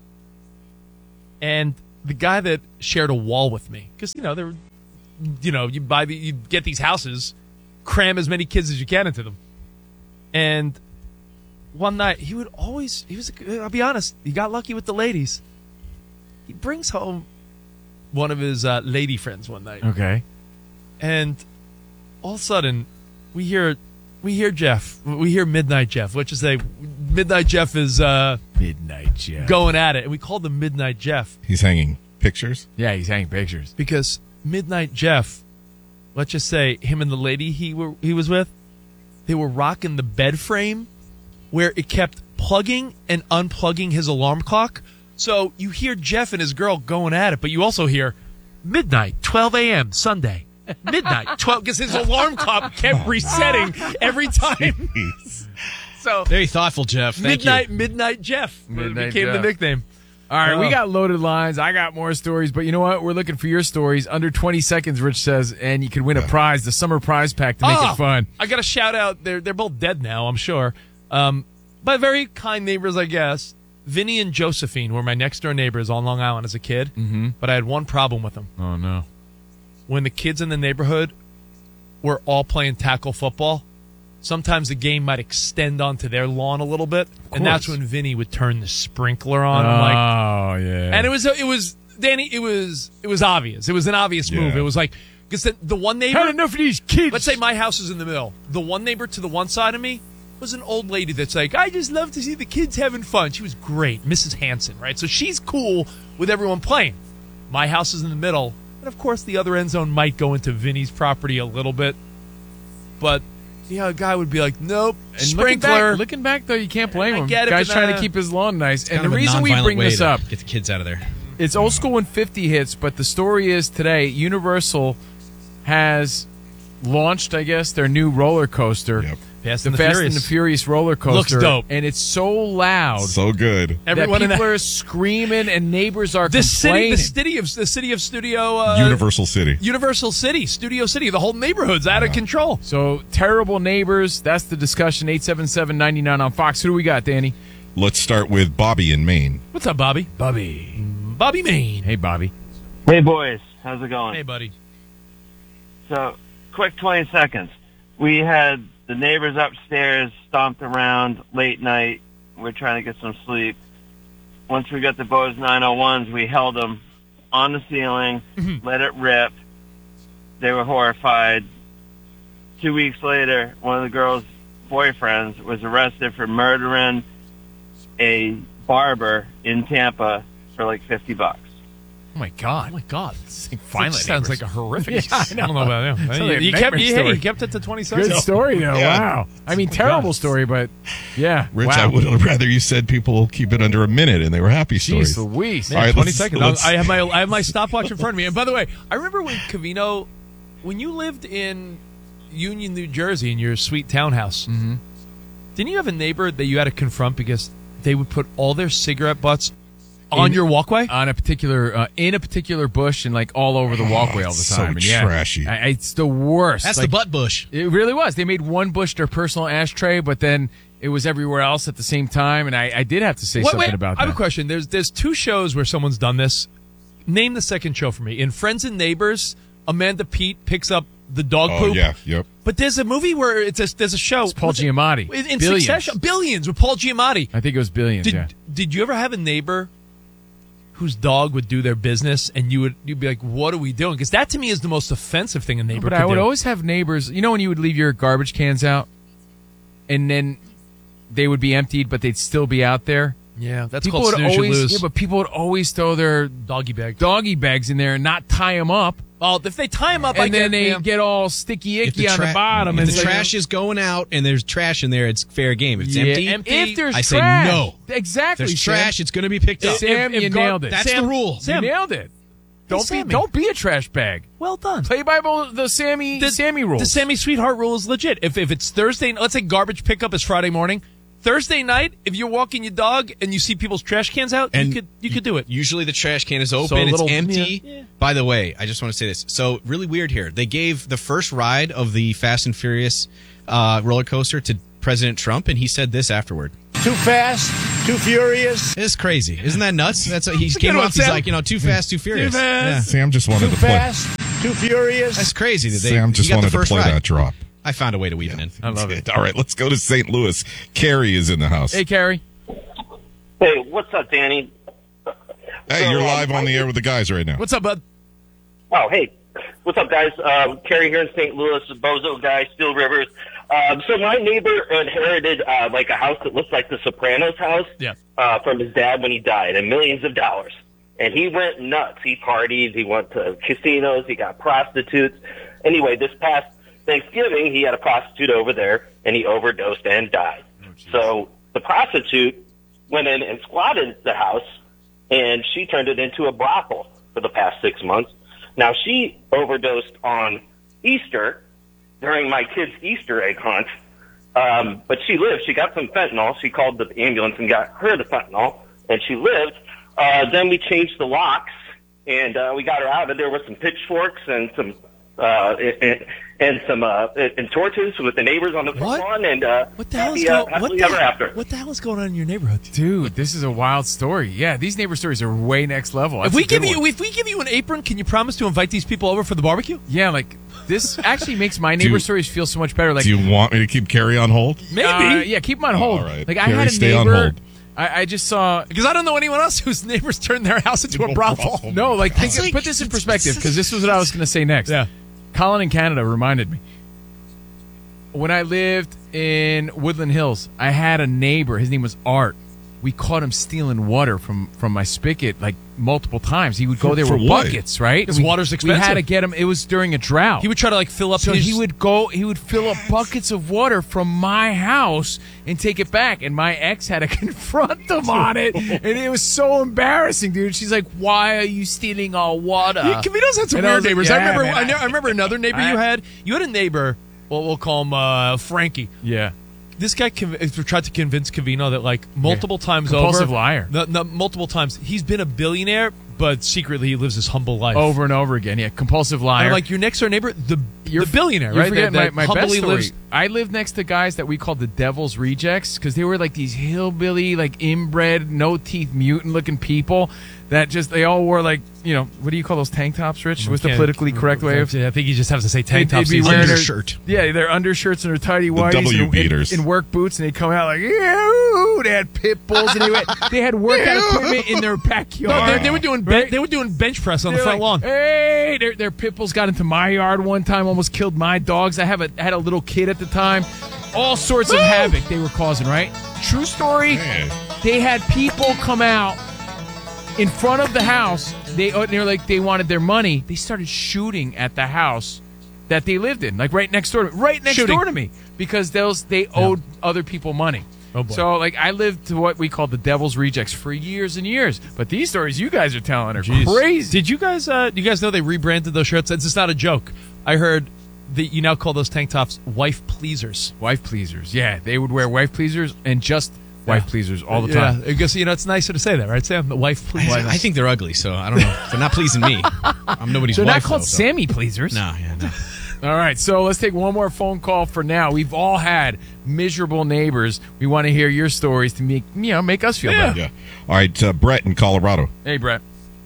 Speaker 6: And the guy that shared a wall with me, because, you know, they're, you know, you buy the, you get these houses, cram as many kids as you can into them. And one night, he would always, he was, I'll be honest, he got lucky with the ladies. He brings home one of his uh, lady friends one night.
Speaker 2: Okay.
Speaker 6: And all of a sudden, we hear, we hear Jeff, we hear Midnight Jeff, which is a, Midnight Jeff is uh,
Speaker 2: Midnight Jeff
Speaker 6: going at it. And we called him Midnight Jeff.
Speaker 3: He's hanging pictures?
Speaker 2: Yeah, he's hanging pictures.
Speaker 6: Because Midnight Jeff, let's just say him and the lady he were he was with, they were rocking the bed frame where it kept plugging and unplugging his alarm clock. So you hear Jeff and his girl going at it, but you also hear midnight, twelve a.m. Sunday. Midnight, twelve, because his alarm clock kept resetting every time. So
Speaker 7: very thoughtful, Jeff. Thank
Speaker 6: midnight,
Speaker 7: you.
Speaker 6: Midnight Jeff
Speaker 2: Midnight
Speaker 6: became
Speaker 2: Jeff.
Speaker 6: the nickname.
Speaker 2: All right,
Speaker 6: Oh.
Speaker 2: we got loaded lines. I got more stories, but you know what? We're looking for your stories. Under twenty seconds, Rich says, and you can win a prize, the summer prize pack, to make
Speaker 6: Oh,
Speaker 2: it fun.
Speaker 6: I got to shout out. They're they're both dead now, I'm sure. Um, but very kind neighbors, I guess. Vinny and Josephine were my next door neighbors on Long Island as a kid.
Speaker 2: Mm-hmm.
Speaker 6: But I had one problem with them.
Speaker 2: Oh, no.
Speaker 6: When the kids in the neighborhood were all playing tackle football, sometimes the game might extend onto their lawn a little bit, and that's when Vinny would turn the sprinkler on. I'm like,
Speaker 2: Oh, yeah.
Speaker 6: and it was it was Danny. It was it was obvious. It was an obvious move.
Speaker 2: Yeah.
Speaker 6: It was like because the, the one neighbor
Speaker 2: Had enough of these kids.
Speaker 6: Let's say my house is in the middle. The one neighbor to the one side of me was an old lady that's like, I just love to see the kids having fun. She was great, Missus Hanson, right? So she's cool with everyone playing. My house is in the middle, and of course the other end zone might go into Vinny's property a little bit, but. Yeah, a guy would be like, nope,
Speaker 2: And
Speaker 6: sprinkler.
Speaker 2: Looking back, looking back, though, you can't blame
Speaker 6: I
Speaker 2: him.
Speaker 6: get it,
Speaker 2: Guy's
Speaker 6: but,
Speaker 2: trying
Speaker 6: uh,
Speaker 2: to keep his lawn nice. And
Speaker 7: Kind
Speaker 2: the
Speaker 7: of a
Speaker 2: reason we
Speaker 7: nonviolent
Speaker 2: bring
Speaker 7: way
Speaker 2: this
Speaker 7: to
Speaker 2: up,
Speaker 7: get the kids out of there.
Speaker 2: it's old school and fifty hits, but the story is today, Universal has launched, I guess, their new roller coaster.
Speaker 6: Fast
Speaker 2: the
Speaker 6: and the
Speaker 2: Fast
Speaker 6: Furious.
Speaker 2: and the Furious roller coaster.
Speaker 6: Looks dope.
Speaker 2: And it's so loud
Speaker 3: So good.
Speaker 6: Everyone
Speaker 2: that
Speaker 6: in
Speaker 2: people
Speaker 6: the-
Speaker 2: are screaming and neighbors are
Speaker 6: The city,
Speaker 2: complaining.
Speaker 6: the city of the city of Studio uh,
Speaker 3: Universal City.
Speaker 6: Universal City, Studio City. The whole neighborhood's out of control.
Speaker 2: So, terrible neighbors. That's the discussion. eight seven seven, nine nine on Fox. Who do we got, Danny?
Speaker 3: Let's start with Bobby in Maine.
Speaker 6: What's up, Bobby?
Speaker 2: Bobby.
Speaker 6: Bobby Maine.
Speaker 2: Hey, Bobby.
Speaker 4: Hey, boys. How's it going?
Speaker 6: Hey, buddy.
Speaker 4: So, quick twenty seconds. We had the neighbors upstairs stomped around late night. We're trying to get some sleep. Once we got the Bose nine oh ones, we held them on the ceiling, let it rip. They were horrified. Two weeks later, one of the girls' boyfriends was arrested for murdering a barber in Tampa for like fifty bucks.
Speaker 2: Oh, my God.
Speaker 6: Oh my God!
Speaker 2: Violent
Speaker 6: That sounds
Speaker 2: neighbors.
Speaker 6: like a horrific.
Speaker 2: Yeah, I know.
Speaker 6: don't know about
Speaker 2: Sounds
Speaker 6: that.
Speaker 2: like a
Speaker 6: You, you kept,
Speaker 2: nightmare
Speaker 6: you, hey,
Speaker 2: story.
Speaker 6: you kept it to twenty seconds.
Speaker 2: Good story, though.
Speaker 3: Yeah.
Speaker 2: Wow. I mean,
Speaker 6: Oh my
Speaker 2: terrible
Speaker 6: God.
Speaker 2: story, but yeah.
Speaker 3: Rich,
Speaker 2: wow.
Speaker 3: I would have rather you said people keep it under a minute and they were happy
Speaker 2: Jeez
Speaker 3: stories.
Speaker 2: Louise.
Speaker 3: All right,
Speaker 6: twenty
Speaker 3: let's-
Speaker 6: seconds.
Speaker 3: let's-
Speaker 6: I have my I have my stopwatch in front of me. And by the way, I remember when Covino, when you lived in Union, New Jersey, in your sweet townhouse.
Speaker 2: Mm-hmm.
Speaker 6: Didn't you have a neighbor that you had to confront because they would put all their cigarette butts on
Speaker 2: In-
Speaker 6: your walkway?
Speaker 2: On a particular, uh, in a particular bush and like all over the walkway all the
Speaker 3: so
Speaker 2: time. And yeah,
Speaker 3: trashy.
Speaker 2: I, I- it's the worst.
Speaker 7: That's
Speaker 2: Like,
Speaker 7: the butt bush.
Speaker 2: It really was. They made one bush their personal ashtray, but then it was everywhere else at the same time. And I, I did have to say
Speaker 6: Wait,
Speaker 2: something
Speaker 6: wait,
Speaker 2: about
Speaker 6: I have
Speaker 2: that.
Speaker 6: a question. There's there's two shows where someone's done this. Name the second show for me. In Friends and Neighbors, Amanda Peet picks up the dog
Speaker 3: Oh,
Speaker 6: poop.
Speaker 3: yeah, yep.
Speaker 6: But there's a movie where it's a, there's a show.
Speaker 2: It's Paul
Speaker 6: what's it-
Speaker 2: Giamatti.
Speaker 6: In, in
Speaker 2: Billions.
Speaker 6: Succession. Billions with Paul Giamatti.
Speaker 2: I think it was Billions,
Speaker 6: Did,
Speaker 2: yeah.
Speaker 6: did you ever have a neighbor whose dog would do their business and you would you'd be like, what are we doing? Because that to me is the most offensive thing a neighbor
Speaker 2: But
Speaker 6: could
Speaker 2: I would
Speaker 6: do.
Speaker 2: always have neighbors. You know when you would leave your garbage cans out, and then they would be emptied, but they'd still be out there.
Speaker 6: Yeah, that's
Speaker 2: people
Speaker 6: called
Speaker 2: would
Speaker 6: snooze, you
Speaker 2: always.
Speaker 6: lose.
Speaker 2: Yeah, but people would always throw their
Speaker 6: doggy bag,
Speaker 2: doggy bags in there and not tie them up.
Speaker 6: Well, if they tie them up,
Speaker 2: and
Speaker 6: I
Speaker 2: then
Speaker 6: get,
Speaker 2: they
Speaker 6: yeah.
Speaker 2: get all sticky
Speaker 7: If
Speaker 2: icky
Speaker 7: the
Speaker 2: on the
Speaker 7: tra-
Speaker 2: bottom.
Speaker 7: If
Speaker 2: and
Speaker 7: the
Speaker 2: it's like-
Speaker 7: trash is going out and there's trash in there, it's fair game. If it's
Speaker 2: Yeah,
Speaker 7: empty,
Speaker 2: If there's
Speaker 7: I say
Speaker 2: trash.
Speaker 7: no.
Speaker 2: Exactly.
Speaker 7: If there's
Speaker 2: Sam.
Speaker 7: trash, it's going to be picked up.
Speaker 2: Sam,
Speaker 6: If- if
Speaker 2: you
Speaker 6: gar-
Speaker 2: nailed it.
Speaker 7: That's
Speaker 6: Sam-
Speaker 7: the rule.
Speaker 6: Sam,
Speaker 2: you nailed it. Don't
Speaker 6: Sammy.
Speaker 2: be don't be a trash bag.
Speaker 6: Well done.
Speaker 2: Play by the Sammy
Speaker 6: The,
Speaker 2: Sammy rules.
Speaker 6: The Sammy Sweetheart rule is legit. If if it's Thursday, let's say garbage pickup is Friday morning. Thursday night, if you're walking your dog and you see people's trash cans out,
Speaker 7: And
Speaker 6: you could you could do it.
Speaker 7: Usually the trash can is open,
Speaker 6: So a
Speaker 7: it's
Speaker 6: little-
Speaker 7: empty.
Speaker 6: yeah, yeah.
Speaker 7: By the way, I just want to say this. So really weird here. They gave the first ride of the Fast and Furious uh, roller coaster to President Trump, and he said this afterward.
Speaker 8: Too fast, too furious.
Speaker 7: It's crazy. Isn't that nuts? That's what he
Speaker 8: Good
Speaker 7: came
Speaker 8: one,
Speaker 7: off. He's
Speaker 8: Sam.
Speaker 7: like, you know, too fast, too furious.
Speaker 8: Too fast.
Speaker 7: Yeah.
Speaker 3: Sam just wanted
Speaker 8: Too
Speaker 3: to play.
Speaker 8: fast, too furious.
Speaker 7: That's crazy. That they,
Speaker 3: Sam just
Speaker 7: he got
Speaker 3: wanted
Speaker 7: the
Speaker 3: to
Speaker 7: first
Speaker 3: play
Speaker 7: ride.
Speaker 3: that drop.
Speaker 7: I found a way to weave it in.
Speaker 2: I love it.
Speaker 3: All right, let's go to Saint Louis. Carrie is in the house.
Speaker 2: Hey, Carrie.
Speaker 12: Hey, what's up, Danny?
Speaker 3: Hey, you're
Speaker 12: So,
Speaker 3: live
Speaker 12: um,
Speaker 3: on the air with the guys right now.
Speaker 6: What's up, bud?
Speaker 12: Oh, hey. What's up, guys? Um, Kerry here in Saint Louis, Bozo guy, Steel Rivers. Um, so my neighbor inherited uh, like a house that looks like the Sopranos house
Speaker 6: Yeah.
Speaker 12: uh, from his dad when he died, and millions of dollars. And he went nuts. He partied. He went to casinos. He got prostitutes. Anyway, this past Thanksgiving, he had a prostitute over there, and he overdosed and died. So the prostitute went in and squatted the house, and she turned it into a brothel for the past six months. Now, she overdosed on Easter during my kid's Easter egg hunt, um, but she lived. She got some fentanyl. She called the ambulance and got her the fentanyl, and she lived. Uh, then we changed the locks, and uh, we got her out of there with some pitchforks and some uh, and, and some uh, and torches with the neighbors on the front lawn. And uh,
Speaker 6: What the hell is
Speaker 12: happy, uh,
Speaker 6: going?
Speaker 12: happily
Speaker 6: What the,
Speaker 12: ever after.
Speaker 6: what the hell is going on in your neighborhood,
Speaker 2: Dude, this is a wild story. Yeah, these neighbor stories are way next level.
Speaker 6: If
Speaker 2: That's
Speaker 6: we
Speaker 2: a good
Speaker 6: give you
Speaker 2: one.
Speaker 6: if we give you an apron, can you promise to invite these people over for the barbecue?
Speaker 2: Yeah, like this actually makes my neighbor
Speaker 3: Do-
Speaker 2: stories feel so much better. Like,
Speaker 3: Do you want me to keep Carrie on hold?
Speaker 6: Maybe.
Speaker 2: Uh, yeah, keep them on hold.
Speaker 3: All right.
Speaker 2: Like I
Speaker 3: Carrie,
Speaker 2: had a
Speaker 3: stay on
Speaker 2: neighbor.
Speaker 3: hold.
Speaker 2: I, I just saw
Speaker 6: Because I don't know anyone else whose neighbors turned their house into a brothel.
Speaker 2: no, like think,
Speaker 6: It's like-
Speaker 2: put this in perspective because this was what I was going to say next.
Speaker 6: Yeah.
Speaker 2: Colin in Canada reminded me. When I lived in Woodland Hills, I had a neighbor. His name was Art. We caught him stealing water from, from my spigot like multiple times. He would go
Speaker 3: For-
Speaker 2: there
Speaker 3: for
Speaker 2: with
Speaker 3: what?
Speaker 2: buckets, right?
Speaker 6: Because
Speaker 2: We-
Speaker 6: water's
Speaker 2: We
Speaker 6: expensive.
Speaker 2: had to get him. It was during a drought.
Speaker 6: He would try to like fill up.
Speaker 2: So
Speaker 6: his,
Speaker 2: he would go, he would fill up buckets of water from my house and take it back. And my ex had to confront them on it. And it was so embarrassing, dude. She's like, why are you stealing our water?
Speaker 6: Yeah, Cavito's had some
Speaker 2: And I
Speaker 6: weird
Speaker 2: was like,
Speaker 6: neighbors.
Speaker 2: yeah,
Speaker 6: I remember.
Speaker 2: man,
Speaker 6: I, ne- I remember another neighbor
Speaker 2: I-
Speaker 6: you had. You had a neighbor. Well, we'll call him uh, Frankie.
Speaker 2: Yeah.
Speaker 6: This guy conv- tried to convince Cavino that like multiple times
Speaker 2: Compulsive
Speaker 6: over,
Speaker 2: liar.
Speaker 6: No, no, multiple times he's been a billionaire, but secretly he lives this humble life.
Speaker 2: Over and over again. Yeah. Compulsive
Speaker 6: And
Speaker 2: liar.
Speaker 6: I'm like your next door neighbor, the
Speaker 2: You're
Speaker 6: the billionaire,
Speaker 2: You're
Speaker 6: right?
Speaker 2: forgetting
Speaker 6: That- that
Speaker 2: my, my best
Speaker 6: humbly
Speaker 2: story.
Speaker 6: lives.
Speaker 2: I lived next to guys that we called the Devil's Rejects because they were like these hillbilly, like inbred, no teeth, mutant looking people that just they all wore like you know what do you call those tank tops, Rich? What's the
Speaker 6: Can't-
Speaker 2: politically correct way of?
Speaker 6: I think you just have to say tank
Speaker 2: They'd-
Speaker 6: tops.
Speaker 2: they'd be
Speaker 6: these
Speaker 2: wearing
Speaker 6: days.
Speaker 2: their- Yeah, their undershirts and their tidy whities
Speaker 3: W
Speaker 2: and,
Speaker 3: beaters.
Speaker 2: and, and work boots, and they come out like, ew, they had pit bulls, and they, went, they had workout equipment in their
Speaker 6: No,
Speaker 2: backyard.
Speaker 6: they, they were doing ben- they were doing bench press on the
Speaker 2: They're
Speaker 6: front
Speaker 2: like,
Speaker 6: lawn.
Speaker 2: Hey, their, their pit bulls got into my yard one time, almost killed my dogs. I have a I had a little kid at the time. All sorts of havoc they were causing, right? True story. They had people come out in front of the house. They, they were like, they wanted their money. They started shooting at the house that they lived in, like right next door to me, right next
Speaker 6: Shooting.
Speaker 2: door to me, because those they owed other people money.
Speaker 6: Oh, boy.
Speaker 2: So, like, I lived to what we call the Devil's Rejects for years and years. But these stories you guys are telling are
Speaker 6: Jeez.
Speaker 2: crazy.
Speaker 6: Did you guys? Uh, you guys know they rebranded those shirts? It's just not a joke. I heard that you now call those tank tops wife pleasers.
Speaker 2: Wife pleasers, yeah, they would wear wife pleasers and just wife
Speaker 6: Yeah.
Speaker 2: pleasers all the
Speaker 6: Yeah,
Speaker 2: time.
Speaker 6: I guess you know it's nicer to say that, right, Sam? The wife pleasers.
Speaker 7: I, I think they're ugly, so I don't know. They're not pleasing me. I'm nobody's
Speaker 2: They're
Speaker 7: wife.
Speaker 2: not called
Speaker 7: though, so-
Speaker 2: Sammy pleasers.
Speaker 7: No, yeah, no.
Speaker 2: All right, so let's take one more phone call for now. We've all had miserable neighbors. We want to hear your stories to make you know make us feel
Speaker 3: Yeah.
Speaker 2: better.
Speaker 3: Yeah. All right, uh, Brett in Colorado.
Speaker 2: Hey, Brett.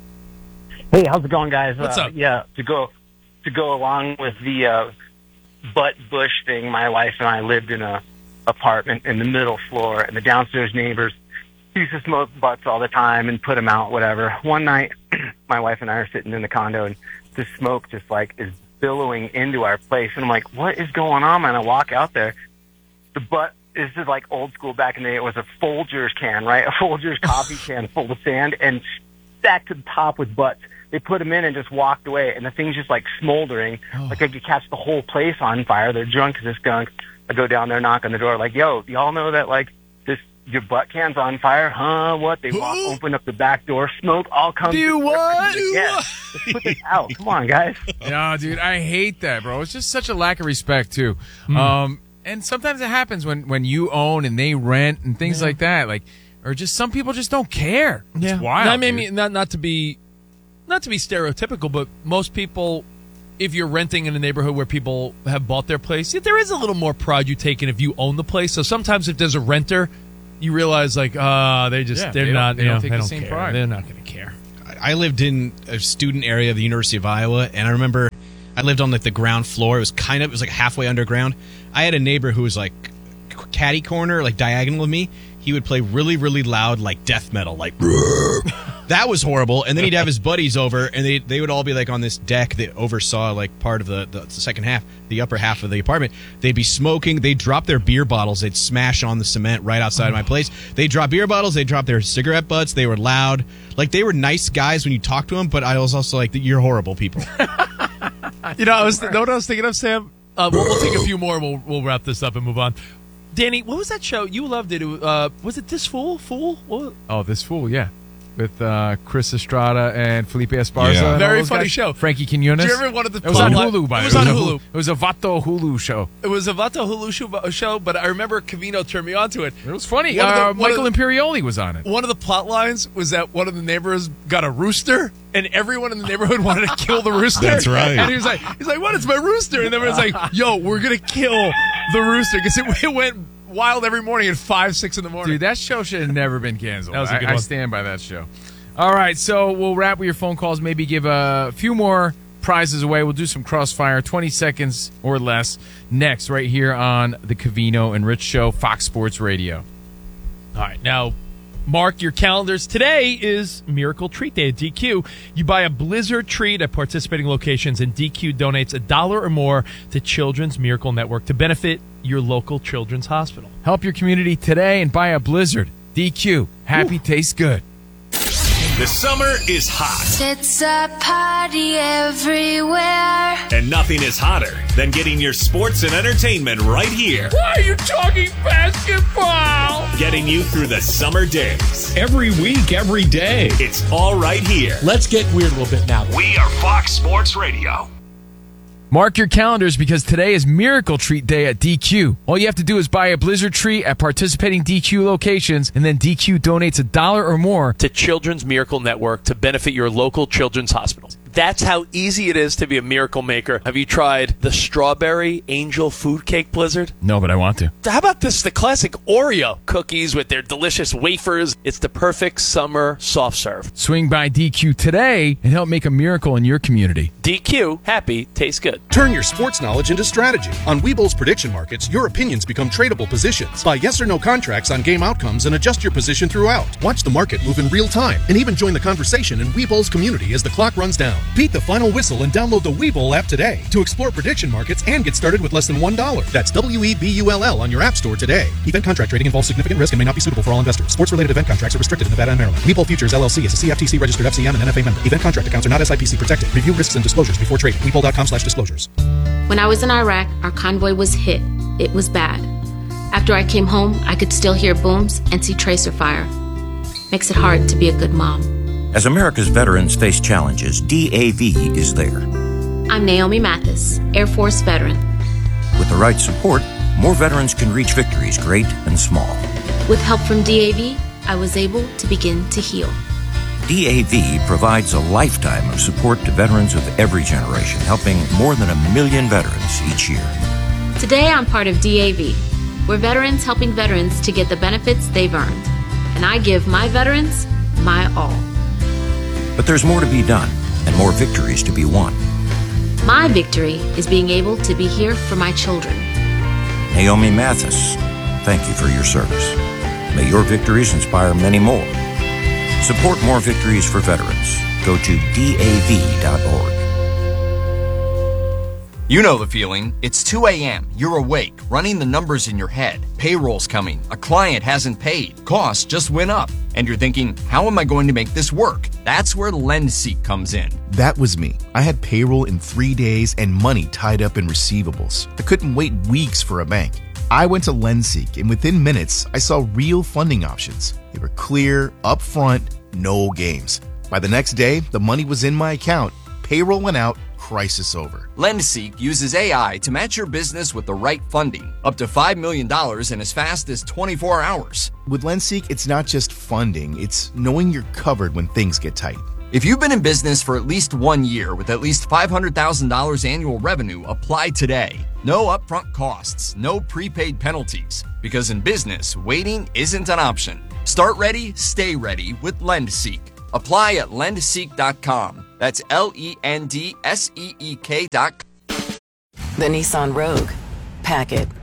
Speaker 13: Hey, how's it going, guys?
Speaker 6: What's
Speaker 13: uh,
Speaker 6: up?
Speaker 13: Yeah, to go to go along with the uh, butt bush thing. My wife and I lived in a apartment in the middle floor, and the downstairs neighbors used to smoke butts all the time and put them out, whatever. One night, my wife and I are sitting in the condo, and the smoke just like is billowing into our place, and I'm like, "What is going on?" And I walk out there. The butt is just like old school back in the day. It was a Folgers can, right? A Folgers coffee can full of sand and stacked to the top with butts. They put them in and just walked away, and the thing's just like smoldering, like I could catch the whole place on fire. They're drunk as this gunk. I go down there, knock on the door, like, "Yo, y'all know that like this your butt can's on fire, huh? What? They walk, open up the back door, smoke all comes.
Speaker 2: Do what?
Speaker 13: Do yeah. Just put this out. Come on, guys.
Speaker 2: No, dude, I hate that, bro. It's just such a lack of respect too.
Speaker 6: Mm.
Speaker 2: Um, and sometimes it happens when when you own and they rent and things
Speaker 6: Yeah.
Speaker 2: like that. Like, or just some people just don't care.
Speaker 6: Yeah,
Speaker 2: It's wild.
Speaker 6: Not, maybe,
Speaker 2: dude.
Speaker 6: not not to be, not to be stereotypical, but most people, if you're renting in a neighborhood where people have bought their place, there is a little more pride you take in if you own the place. So sometimes if there's a renter, you realize like, ah, uh, they just
Speaker 2: Yeah,
Speaker 6: they're
Speaker 2: they don't-
Speaker 6: not
Speaker 2: they
Speaker 6: you
Speaker 2: don't
Speaker 6: know,
Speaker 2: take
Speaker 6: they
Speaker 2: the
Speaker 6: don't
Speaker 2: same
Speaker 6: care.
Speaker 2: pride.
Speaker 6: They're not going to care.
Speaker 7: I lived in a student area of the University of Iowa, and I remember I lived on like the ground floor. It was kind of it was like halfway underground. I had a neighbor who was like catty corner, like diagonal of me. He would play really, really loud, like death metal, like that was horrible. And then he'd have his buddies over, and they they would all be like on this deck that oversaw like part of the, the, the second half, the upper half of the apartment. They'd be smoking. They'd drop their beer bottles. They'd smash on the cement right outside of my place. They'd drop beer bottles. They'd drop their cigarette butts. They were loud. Like they were nice guys when you talk to them, but I was also like, you're horrible people.
Speaker 6: You know, I was know what I was thinking of, Sam. Uh, we'll, we'll take a few more. And we'll we'll wrap this up and move on. Danny, what was that show? You loved it. It was, uh, was it This Fool? Fool? What?
Speaker 2: Oh, This Fool, yeah. With uh, Chris Estrada and Felipe Esparza.
Speaker 3: Yeah.
Speaker 2: and
Speaker 6: Very
Speaker 2: all those
Speaker 6: funny
Speaker 2: guys.
Speaker 6: show.
Speaker 2: Frankie Quinones.
Speaker 6: Do you ever wanted to
Speaker 2: It was on
Speaker 6: plot-
Speaker 2: Hulu, by
Speaker 6: It
Speaker 2: the
Speaker 6: was
Speaker 2: way.
Speaker 6: on
Speaker 2: It was a
Speaker 6: Hulu.
Speaker 2: It was a Vato Hulu show.
Speaker 6: It was a Vato Hulu show, show, but I remember Cavino turned me on to it.
Speaker 2: It was funny.
Speaker 6: One of the-
Speaker 2: Uh,
Speaker 6: one of
Speaker 2: Michael
Speaker 6: the-
Speaker 2: Imperioli was on it.
Speaker 6: One of the plot lines was that one of the neighbors got a rooster, and everyone in the neighborhood wanted to kill the rooster.
Speaker 3: That's right.
Speaker 6: And he was like, "He's like, what? It's my rooster!" And everyone's like, "Yo, we're gonna kill the rooster," because it, it went wild every morning at five, six in the morning.
Speaker 2: Dude, that show should have never been canceled.
Speaker 6: That was a good
Speaker 2: I, I
Speaker 6: one.
Speaker 2: stand by that show. All right, so we'll wrap with your phone calls, maybe give a few more prizes away. We'll do some crossfire, twenty seconds or less, next, right here on the Cavino and Rich Show, Fox Sports Radio.
Speaker 6: All right, now mark your calendars. Today is Miracle Treat Day at D Q. You buy a Blizzard treat at participating locations, and D Q donates a dollar or more to Children's Miracle Network to benefit your local children's hospital.
Speaker 2: Help your community today and buy a Blizzard. D Q, happy tastes good.
Speaker 10: The summer is hot,
Speaker 14: It's a party everywhere.
Speaker 10: and nothing is hotter than getting your sports and entertainment right here.
Speaker 5: Why are you talking basketball?
Speaker 10: Getting you through the summer days.
Speaker 15: Every week, every day.
Speaker 10: It's all right here.
Speaker 15: Let's get weird a little bit now.
Speaker 10: We are Fox Sports Radio.
Speaker 2: Mark your calendars because today is Miracle Treat Day at D Q. All you have to do is buy a Blizzard treat at participating D Q locations, and then D Q donates a dollar or more
Speaker 16: to Children's Miracle Network to benefit your local children's hospitals. That's how easy it is to be a miracle maker. Have you tried the strawberry angel food cake Blizzard?
Speaker 2: No, but I want to.
Speaker 16: How about this, the classic Oreo cookies with their delicious wafers? It's the perfect summer soft serve.
Speaker 2: Swing by D Q today and help make a miracle in your community.
Speaker 16: D Q, happy, tastes good.
Speaker 18: Turn your sports knowledge into strategy. On Webull's prediction markets, your opinions become tradable positions. Buy yes or no contracts on game outcomes and adjust your position throughout. Watch the market move in real time and even join the conversation in Webull's community as the clock runs down. Beat the final whistle and download the Webull app today to explore prediction markets and get started with less than one dollar. That's W E B U L L on your app store today. Event contract trading involves significant risk and may not be suitable for all investors. Sports-related event contracts are restricted in Nevada and Maryland. Webull Futures L L C is a C F T C-registered F C M and N F A member. Event contract accounts are not S I P C protected. Review risks and disclosures before trading. Webull.com slash disclosures.
Speaker 19: When I was in Iraq, our convoy was hit. It was bad. After I came home, I could still hear booms and see tracer fire. Makes it hard to be a good mom.
Speaker 26: As America's veterans face challenges, D A V is there.
Speaker 19: I'm Naomi Mathis, Air Force veteran.
Speaker 26: With the right support, more veterans can reach victories great and small.
Speaker 19: With help from D A V, I was able to begin to heal.
Speaker 26: D A V provides a lifetime of support to veterans of every generation, helping more than a million veterans each year.
Speaker 19: Today, I'm part of D A V. We're veterans helping veterans to get the benefits they've earned. And I give my veterans my all.
Speaker 26: But there's more to be done and more victories to be won.
Speaker 19: My victory is being able to be here for my children.
Speaker 26: Naomi Mathis, thank you for your service. May your victories inspire many more. Support more victories for veterans. Go to D A V dot org.
Speaker 27: You know the feeling. It's two a.m. You're awake, running the numbers in your head. Payroll's coming. A client hasn't paid. Costs just went up. And you're thinking, how am I going to make this work? That's where LendSeek comes in.
Speaker 28: That was me. I had payroll in three days and money tied up in receivables. I couldn't wait weeks for a bank.
Speaker 1: I went to LendSeek, and within minutes, I saw real funding options. They were clear, upfront, no games. By the next day, the money was in my account, payroll went out, crisis over.
Speaker 27: LendSeek uses A I to match your business with the right funding, up to five million dollars in as fast as twenty-four hours.
Speaker 1: With LendSeek, it's not just funding, it's knowing you're covered when things get tight.
Speaker 27: If you've been in business for at least one year with at least five hundred thousand dollars annual revenue, apply today. No upfront costs, no prepaid penalties. Because in business, waiting isn't an option. Start ready, stay ready with LendSeek. Apply at lend seek dot com. That's L E N D S E E K dot com.
Speaker 9: The Nissan Rogue. Pack it.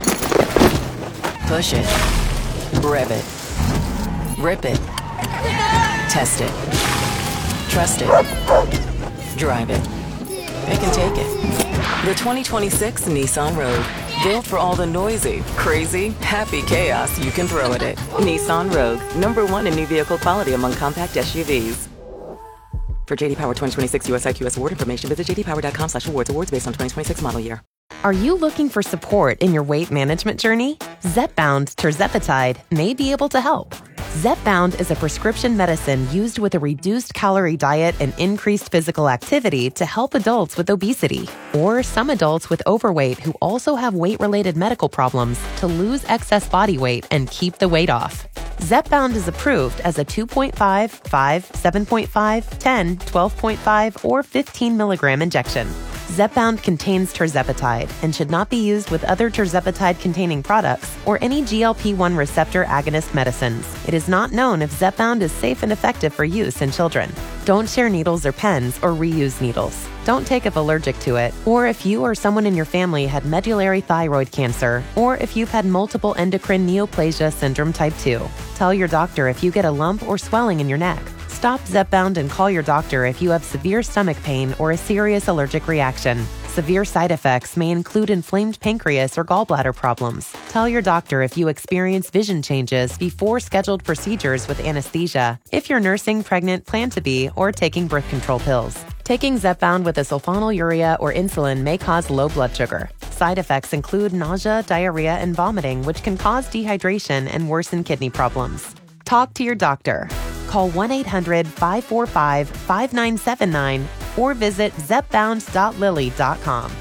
Speaker 9: Push it. Rev it. Rip it. Test it. Trust it. Drive it. Pick and take it. The twenty twenty-six Nissan Rogue. Built for all the noisy, crazy, happy chaos you can throw at it. Nissan Rogue. Number one in new vehicle quality among compact S U Vs. For J D Power twenty twenty-six U S I Q S award information, visit j d power dot com slash awards. Awards based on twenty twenty-six model year.
Speaker 17: Are you looking for support in your weight management journey? Zepbound Tirzepatide may be able to help. Zepbound is a prescription medicine used with a reduced calorie diet and increased physical activity to help adults with obesity or some adults with overweight who also have weight-related medical problems to lose excess body weight and keep the weight off. Zepbound is approved as a two point five, five, seven point five, ten, twelve point five, or fifteen milligram injection. Zepbound contains tirzepatide and should not be used with other tirzepatide-containing products or any G L P one receptor agonist medicines. It is not known if Zepbound is safe and effective for use in children. Don't share needles or pens or reuse needles. Don't take if allergic to it, or if you or someone in your family had medullary thyroid cancer, or if you've had multiple endocrine neoplasia syndrome type two. Tell your doctor if you get a lump or swelling in your neck. Stop Zepbound and call your doctor if you have severe stomach pain or a serious allergic reaction. Severe side effects may include inflamed pancreas or gallbladder problems. Tell your doctor if you experience vision changes before scheduled procedures with anesthesia, if you're nursing, pregnant, plan to be, or taking birth control pills. Taking Zepbound with a sulfonylurea or insulin may cause low blood sugar. Side effects include nausea, diarrhea, and vomiting, which can cause dehydration and worsen kidney problems. Talk to your doctor. Call one eight hundred, five four five, five nine seven nine or visit zepbound dot lilly dot com.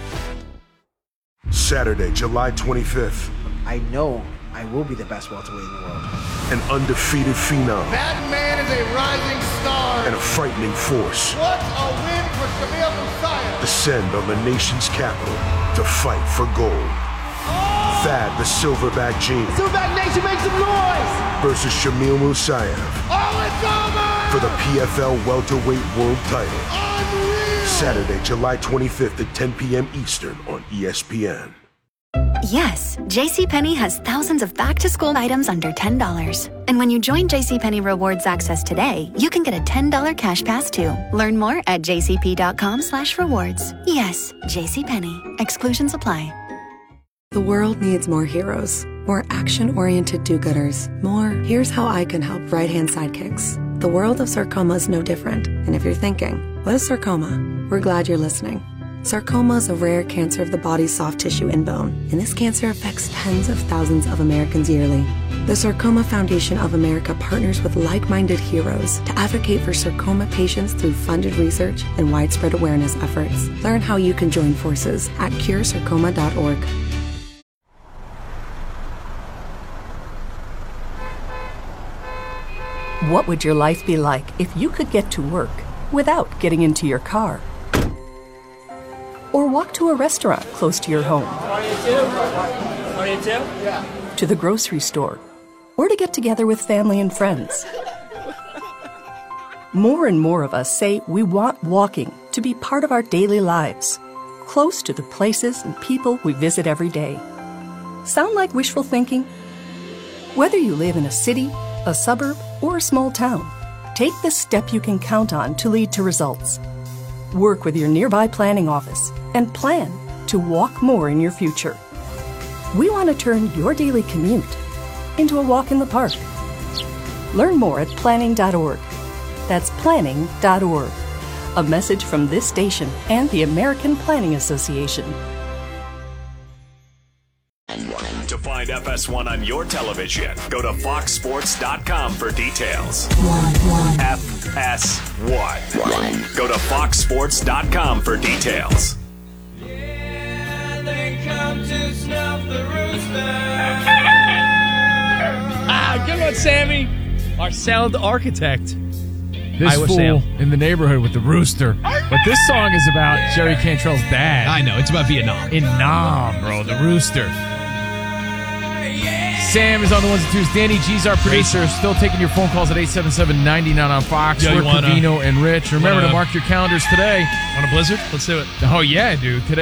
Speaker 20: Saturday, July twenty-fifth.
Speaker 21: I know I will be the best welterweight in the world.
Speaker 20: An undefeated phenom.
Speaker 5: That man is a rising star.
Speaker 20: And a frightening force.
Speaker 5: What a win for Shamil Musayev.
Speaker 20: Descend on the nation's capital to fight for gold. Oh! Thad the Silverback Gene.
Speaker 5: Silverback Nation, make some noise!
Speaker 20: Versus Shamil Musayev.
Speaker 5: Oh, it's over!
Speaker 20: For the P F L welterweight world title.
Speaker 5: Unreal!
Speaker 20: Saturday, July twenty-fifth at ten p.m. Eastern on E S P N.
Speaker 22: Yes, JCPenney has thousands of back-to-school items under ten dollars. And when you join JCPenney Rewards Access today, you can get a ten dollars cash pass too. Learn more at jcp.com slash rewards. Yes, JCPenney. Exclusions apply.
Speaker 23: The world needs more heroes, more action-oriented do-gooders, more here's how I can help right-hand sidekicks. The world of sarcoma is no different. And if you're thinking, what is sarcoma? We're glad you're listening. Sarcoma is a rare cancer of the body's soft tissue and bone, and this cancer affects tens of thousands of Americans yearly. The Sarcoma Foundation of America partners with like-minded heroes to advocate for sarcoma patients through funded research and widespread awareness efforts. Learn how you can join forces at cure sarcoma dot org.
Speaker 28: What would your life be like if you could get to work without getting into your car? Or walk to a restaurant close to your home? To the grocery store? Or to get together with family and friends? More and more of us say we want walking to be part of our daily lives, close to the places and people we visit every day. Sound like wishful thinking? Whether you live in a city, a suburb, or a small town, take the step you can count on to lead to results. Work with your nearby planning office and plan to walk more in your future. We want to turn your daily commute into a walk in the park. Learn more at planning dot org. That's planning dot org. A message from this station and the American Planning Association.
Speaker 10: To find find F S one on your television. Go to fox sports dot com for details. F S one. Go to fox sports dot com for details.
Speaker 6: Ah, good one, Sammy. Our sound architect.
Speaker 2: This
Speaker 6: Iowa
Speaker 2: fool
Speaker 6: Sam.
Speaker 2: in the neighborhood with the rooster. But this song is about Jerry Cantrell's dad.
Speaker 15: I know, it's about Vietnam.
Speaker 2: In Nam, bro, the rooster. Sam is on the ones and twos. Danny G's our producer. Still taking your phone calls at eight seven seven, nine nine on Fox.
Speaker 6: Yo, you
Speaker 2: We're
Speaker 6: wanna-
Speaker 2: Covino and Rich. Remember
Speaker 6: wanna-
Speaker 2: to mark your calendars today.
Speaker 6: On a blizzard? Let's do it.
Speaker 2: Oh, yeah, dude. Today.